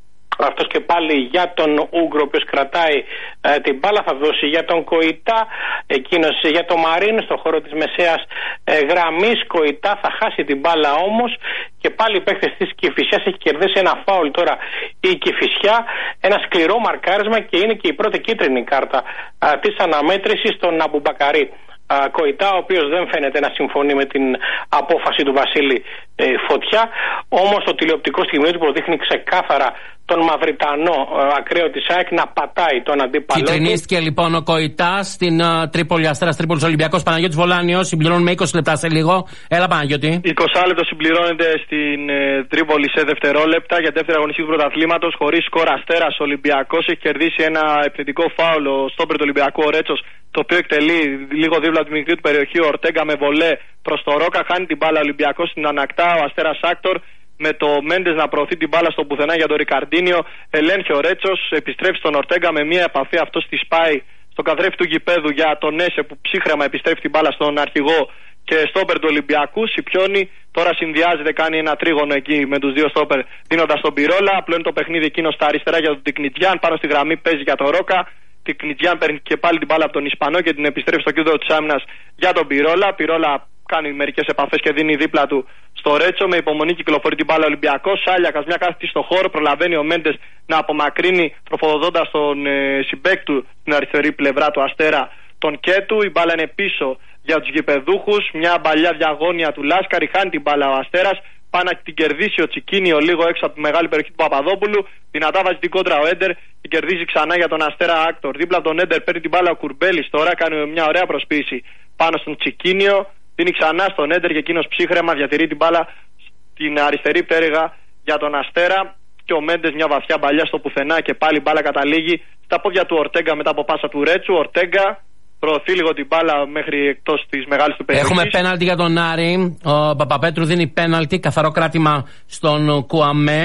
Αυτός και πάλι για τον Ούγκρο, ο οποίος κρατάει την μπάλα, θα δώσει για τον Κοϊτά, εκείνος για τον Μαρίνο στο χώρο της μεσαίας γραμμής. Κοϊτά θα χάσει την μπάλα όμως και πάλι η παίκτης της Κηφισιάς έχει κερδίσει ένα φάουλ τώρα η Κηφισιά, ένα σκληρό μαρκάρισμα και είναι και η πρώτη κίτρινη κάρτα της αναμέτρησης στον Αμπουμπακαρί Κοϊτά, ο οποίος δεν φαίνεται να συμφωνεί με την απόφαση του Βασίλη Φωτιά. Όμως το τηλεοπτικό στιγμιότυπο δείχνει ξεκάθαρα τον Μαυριτανό ακραίο της ΑΕΚ να πατάει τον αντίπαλο. Κιτρινίστηκε λοιπόν ο Κοϊτάς στην Τρίπολη, Αστέρας Τρίπολης Ολυμπιακός. Παναγιώτης Βολάνιος, συμπληρώνουμε 20 λεπτά σε λίγο. Έλα Παναγιώτη. 20 λεπτό συμπληρώνεται στην Τρίπολη σε δευτερόλεπτα για δεύτερη αγωνιστική του πρωταθλήματος. Χωρίς σκορ Αστέρας Ολυμπιακός έχει κερδίσει ένα επιθετικό φάουλ ο στόπερ του Ολυμπιακού, ο Ρέτσος, το οποίο εκτελεί λίγο δίπλα από τη μικρή του περιοχή ο Ορτέγκα με βολέ προς το Ρόκα. Χάνει την μπάλα Ολυμπιακός, στην ανακτά ο Αστέρας Άκτορ, με το Μέντες να προωθεί την μπάλα στο πουθενά για τον Ρικαρντίνιο. Ελέγχει ο Ρέτσος, επιστρέφει στον Ορτέγκα με μια επαφή. Αυτός τη σπάει στο καθρέφτη του γηπέδου για τον Έσε που ψύχρεμα επιστρέφει την μπάλα στον αρχηγό και στόπερ του Ολυμπιακού. Σιπιώνει, τώρα συνδυάζεται, κάνει ένα τρίγωνο εκεί με τους δύο στόπερ δίνοντας τον Πυρόλα. Απλώνει το παιχνίδι εκείνο στα αριστερά για τον Τικνιτιάν. Πάνω στη γραμμή παίζει για τον Ρόκα. Τικνιτιάν παίρνει και πάλι την μπάλα από τον Ισπανό και την επιστρέφει στο κέντρο της άμυνας για τον Πυρόλα. Πυρόλα κάνει μερικές επαφές και δίνει δίπλα του στο Ρέτσο. Με υπομονή κυκλοφορεί την μπάλα Ολυμπιακός. Σάλιακας μια κάθετη στο χώρο. Προλαβαίνει ο Μέντες να απομακρύνει, τροφοδοτώντας τον συμπέκ του στην αριστερή πλευρά του Αστέρα, τον Κέτου. Η μπάλα είναι πίσω για τους γηπεδούχους. Μια παλιά διαγώνια του Λάσκαρη. Χάνει την μπάλα ο Αστέρας. Πάει να την κερδίσει ο Τσικίνιο λίγο έξω από τη μεγάλη περιοχή του Παπαδόπουλου. Δυνατά βάζει την κόντρα ο Έντερ. Την κερδίζει ξανά για τον Αστέρα Άκτορ. Δίπλα από τον Έντερ παίρνει την μπάλα ο Κουρμπέλης τώρα. Κάνει μια ωραία προσποίηση πάνω στον Τσικίνιο. Δίνει ξανά στον Έντερ και εκείνος ψύχρεμα διατηρεί την μπάλα στην αριστερή πτέρυγα για τον Αστέρα. Και ο Μέντες μια βαθιά μπαλιά στο πουθενά και πάλι μπάλα καταλήγει στα πόδια του Ορτέγκα μετά από πάσα του Ρέτσου. Ορτέγκα προωθεί λίγο την μπάλα μέχρι εκτός της μεγάλης του περιοχής. Έχουμε πέναλτι για τον Άρη. Ο Παπαπέτρου δίνει πέναλτι, καθαρό κράτημα στον Κουαμέ.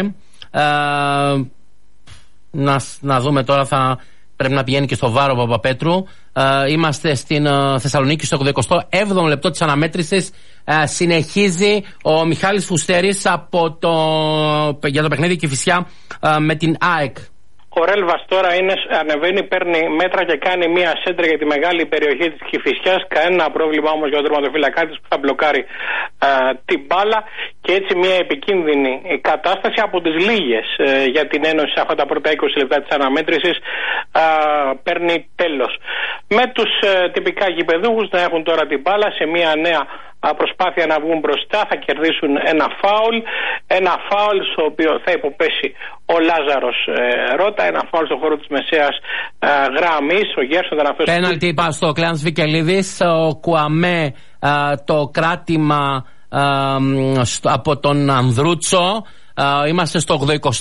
Να δούμε τώρα, πρέπει να πηγαίνει και στο βάρο ο Παπαπέτρου. Είμαστε στην Θεσσαλονίκη στο 87ο λεπτό της αναμέτρησης. Συνεχίζει ο Μιχάλης Φουστέρης για το παιχνίδι Κηφισιά με την ΑΕΚ. Ο Ρέλβας τώρα ανεβαίνει, παίρνει μέτρα και κάνει μία σέντρα για τη μεγάλη περιοχή της Κηφισιάς. Κανένα πρόβλημα όμως για τον τερματοφύλακά της που θα μπλοκάρει την μπάλα. Και έτσι μία επικίνδυνη κατάσταση από τις λίγες για την Ένωση αυτά τα πρώτα 20 λεπτά της αναμέτρησης παίρνει τέλος. Με τους τυπικά γηπεδούχους να έχουν τώρα την μπάλα σε μία νέα προσπάθεια να βγουν μπροστά, θα κερδίσουν ένα φάουλ στο οποίο θα υποπέσει ο Λάζαρος Ρώτα, ένα φάουλ στο χώρο της μεσαίας γραμμής, ο Γέρσονταν αυτός. Πέναλτι είπα στο Κλάνς Βικελίδης, ο Κουαμέ το κράτημα από τον Ανδρούτσο, είμαστε στο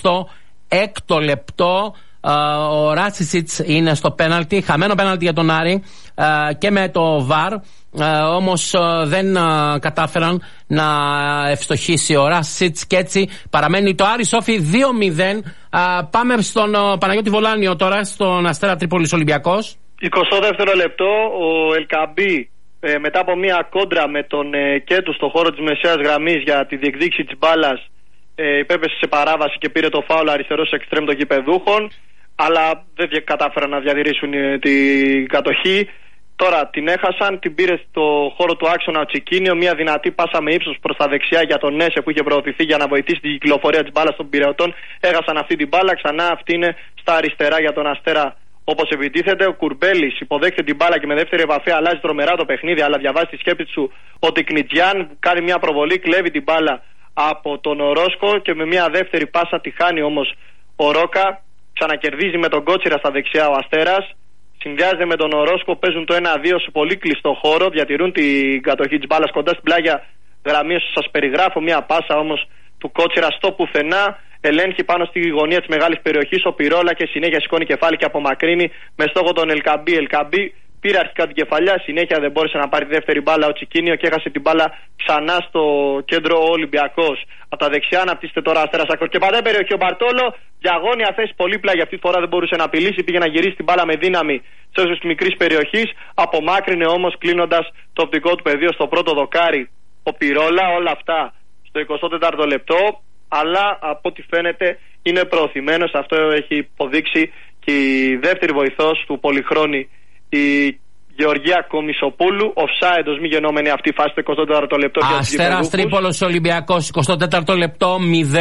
86ο λεπτό. Ο Ράτσισιτς είναι στο πέναλτι, χαμένο πέναλτι για τον Άρη και με το ΒΑΡ, όμως δεν κατάφεραν να ευστοχίσει ο Ράτσισιτς και έτσι παραμένει το Άρη Σόφι 2-0. Πάμε στον Παναγιώτη Βολάνιο τώρα, στον Αστέρα Τρίπολης Ολυμπιακός. 22ο λεπτό, ο Ελκαμπή μετά από μια κόντρα με τον Κέτου στο χώρο της μεσαίας γραμμής για τη διεκδίκηση της μπάλας, υπέπεσε σε παράβαση και πήρε το φάουλ αριστερός εξτρέμ των γηπεδούχων, αλλά δεν κατάφεραν να διατηρήσουν την κατοχή. Τώρα την έχασαν, την πήρε στο χώρο του άξονα ο Τσικίνιο, μια δυνατή πάσα με ύψος προς τα δεξιά για τον Νέσε που είχε προωθηθεί για να βοηθήσει την κυκλοφορία της μπάλας των Πειραιωτών. Έχασαν αυτή την μπάλα, ξανά αυτή είναι στα αριστερά για τον Αστέρα όπως επιτίθεται. Ο Κουρμπέλης υποδέχεται την μπάλα και με δεύτερη επαφή αλλάζει τρομερά το παιχνίδι, αλλά διαβάζει τη σκέψη του ότι Κνιτζιάν κάνει μια προβολή, κλέβει την μπάλα από τον Ορόσκο και με μια δεύτερη πάσα τη χάνει όμως ο Ρόκα. Ξανακερδίζει με τον Κότσιρα στα δεξιά ο Αστέρας. Συνδυάζεται με τον Ορόσκο, παίζουν το 1-2 σε πολύ κλειστό χώρο. Διατηρούν την κατοχή της μπάλας κοντά στην πλάγια γραμμή. Σας περιγράφω μια πάσα όμως του Κότσιρα στο πουθενά. Ελέγχει πάνω στη γωνία της μεγάλης περιοχής ο Πυρόλα και συνέχεια σηκώνει κεφάλι και απομακρύνει με στόχο τον Ελκαμπή. Ελκαμπή πήρε αρχικά την κεφαλιά, συνέχεια δεν μπόρεσε να πάρει τη δεύτερη μπάλα ο Τσικίνιο και έχασε την μπάλα ξανά στο κέντρο ο Ολυμπιακός. Από τα δεξιά αναπτύσσεται τώρα Αστέρας άκρο και παντέ περιοχή ο Μπαρτόλο. Διαγώνια θέση πολύ πλάγια, αυτή τη φορά δεν μπορούσε να απειλήσει. Πήγε να γυρίσει την μπάλα με δύναμη σε όσο τη μικρή περιοχή. Απομάκρυνε όμως κλείνοντας το οπτικό του πεδίο στο πρώτο δοκάρι ο Πυρόλα. Όλα αυτά στο 24ο λεπτό. Αλλά από ό,τι φαίνεται είναι προωθημένος. Αυτό έχει υποδείξει και η δεύτερη βοηθός του Πολυχρόνη, η Γεωργία Κομισοπούλου. Offside, μη γενόμενη αυτή η φάση το 24ο λεπτό. Αστέρας Τρίπολος Ολυμπιακός 24ο λεπτό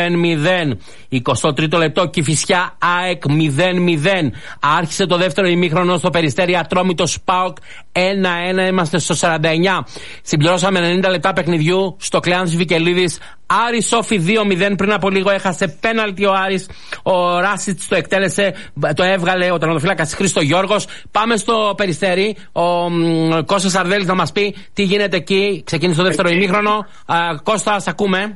0-0. 23ο λεπτό Κηφισιά ΑΕΚ 0-0. Άρχισε το δεύτερο ημίχρονο στο Περιστέρι Ατρόμητος ΠΑΟΚ 1-1. Είμαστε στο 49. Συμπληρώσαμε 90 λεπτά παιχνιδιού στο Κλεάνθης Βικελίδης. Άρη Σόφι 2-0. Πριν από λίγο έχασε πέναλτι ο Άρης. Ο Ράσιτς το εκτέλεσε, το έβγαλε ο τερματοφύλακας Χρήστο Γιώργος. Πάμε στο Περιστέρι. Ο Κώστας Αρδέλης θα μας πει τι γίνεται εκεί. Ξεκίνησε το δεύτερο ημίχρονο. Κώστα, σ' ακούμε.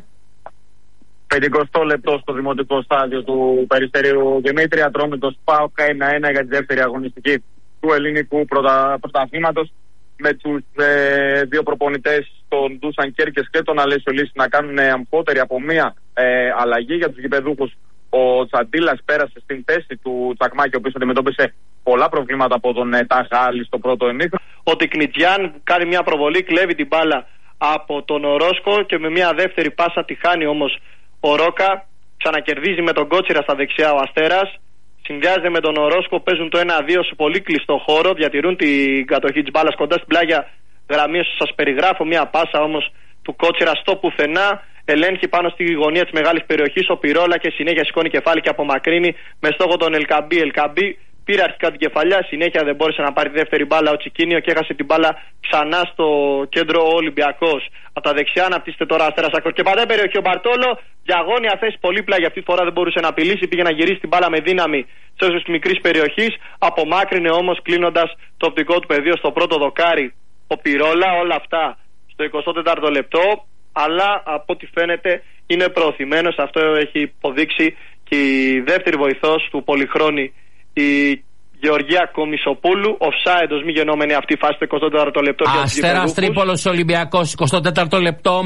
50 λεπτό στο δημοτικό στάδιο του Περιστερίου Δημήτρη Ατρόμητος ΠΑΟΚ 1-1 για τη δεύτερη αγωνιστική του ελληνικού πρωταθλήματος, με τους δύο προπονητές, τον Ντούσαν Κέρκες και τον Αλέσιο Λύση, να κάνουν αμφότερη από μία αλλαγή. Για τους γηπεδούχους, ο Τσαντίλας πέρασε στην θέση του Τσακμάκη, ο οποίος αντιμετώπισε πολλά προβλήματα από τον Ταχάλη στο πρώτο ημίχρονο. Ο Τικνιτζιάν κάνει μια προβολή, κλέβει την μπάλα από τον Ορόσκο και με μια δεύτερη πάσα τη χάνει όμως ο Ρόκα. Ξανακερδίζει με τον Κότσιρα στα δεξιά ο Αστέρας. Συνδυάζεται με τον Ορόσκο, παίζουν το 1-2 σε πολύ κλειστό χώρο. Διατηρούν την κατοχή της μπάλας κοντά στην πλάγια γραμμή. Σας περιγράφω μια πάσα όμως του Κότσιρα στο πουθενά. Ελέγχει πάνω στη γωνία της μεγάλης περιοχής ο Πυρόλα και συνέχεια σηκώνει κεφάλι και απομακρύνει με στόχο τον Ελκαμπή. Ελκαμπή πήρε αρχικά την κεφαλιά, συνέχεια δεν μπόρεσε να πάρει τη δεύτερη μπάλα ο Τσικίνιο και έχασε την μπάλα ξανά στο κέντρο ο Ολυμπιακός. Από τα δεξιά αναπτύσσεται τώρα Αστέρας άκρο και παντέ περιοχή ο Μπαρτόλο. Διαγώνια θέση πολύ πλάγια, αυτή τη φορά δεν μπορούσε να απειλήσει. Πήγε να γυρίσει την μπάλα με δύναμη σε όσο τη μικρή περιοχή. Απομάκρυνε όμως κλείνοντας το οπτικό του πεδίο στο πρώτο δοκάρι ο Πυρόλα. Όλα αυτά στο 24ο λεπτό. Αλλά από ό,τι φαίνεται είναι προωθημένος. Αυτό έχει υποδείξει και η δεύτερη βοηθός του Πολυχρόνη, η Γεωργία Κομισοπούλου. Offside, μη γενόμενη αυτή η φάση το 24ο λεπτό. Αστέρας Τρίπολος Ολυμπιακός 24ο λεπτό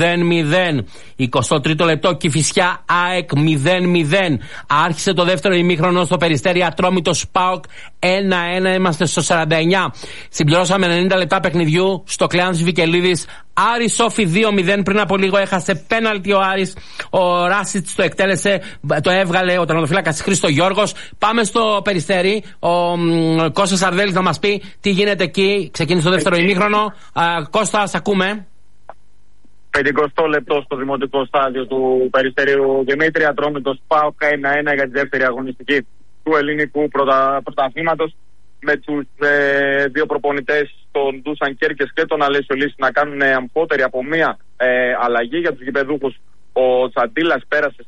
0-0. 23ο λεπτό Κηφισιά ΑΕΚ 0-0. Άρχισε το δεύτερο ημίχρονο στο Περιστέρι Ατρόμητος ΠΑΟΚ 1-1. Είμαστε στο 49. Συμπληρώσαμε 90 λεπτά παιχνιδιού στο Κλεάνθης Βικελίδης. Άρη Σόφι 2-0. Πριν από λίγο έχασε πέναλτι ο Άρης. Ο Ράσιτς το εκτέλεσε, το έβγαλε ο τερματοφύλακας Χρήστο Γιώργος. Πάμε στο Περιστέρι. Ο Κώστας Αρδέλης θα μας πει τι γίνεται εκεί. Ξεκίνησε το δεύτερο ημίχρονο. Κώστα, σ' ακούμε. 50 λεπτό στο δημοτικό στάδιο του Περιστερίου Δημήτρη Ατρόμητος ΠΑΟΚ 1-1 για τη δεύτερη αγωνιστική του ελληνικού πρωταθλήματος, με τους δύο προπονητές, τον Ντούσαν Κέρκες και τον Αλέσιο Λύση, να κάνουν αμφότερη από μία αλλαγή. Για τους γηπεδούχους, ο Τσαντίλας πέρασε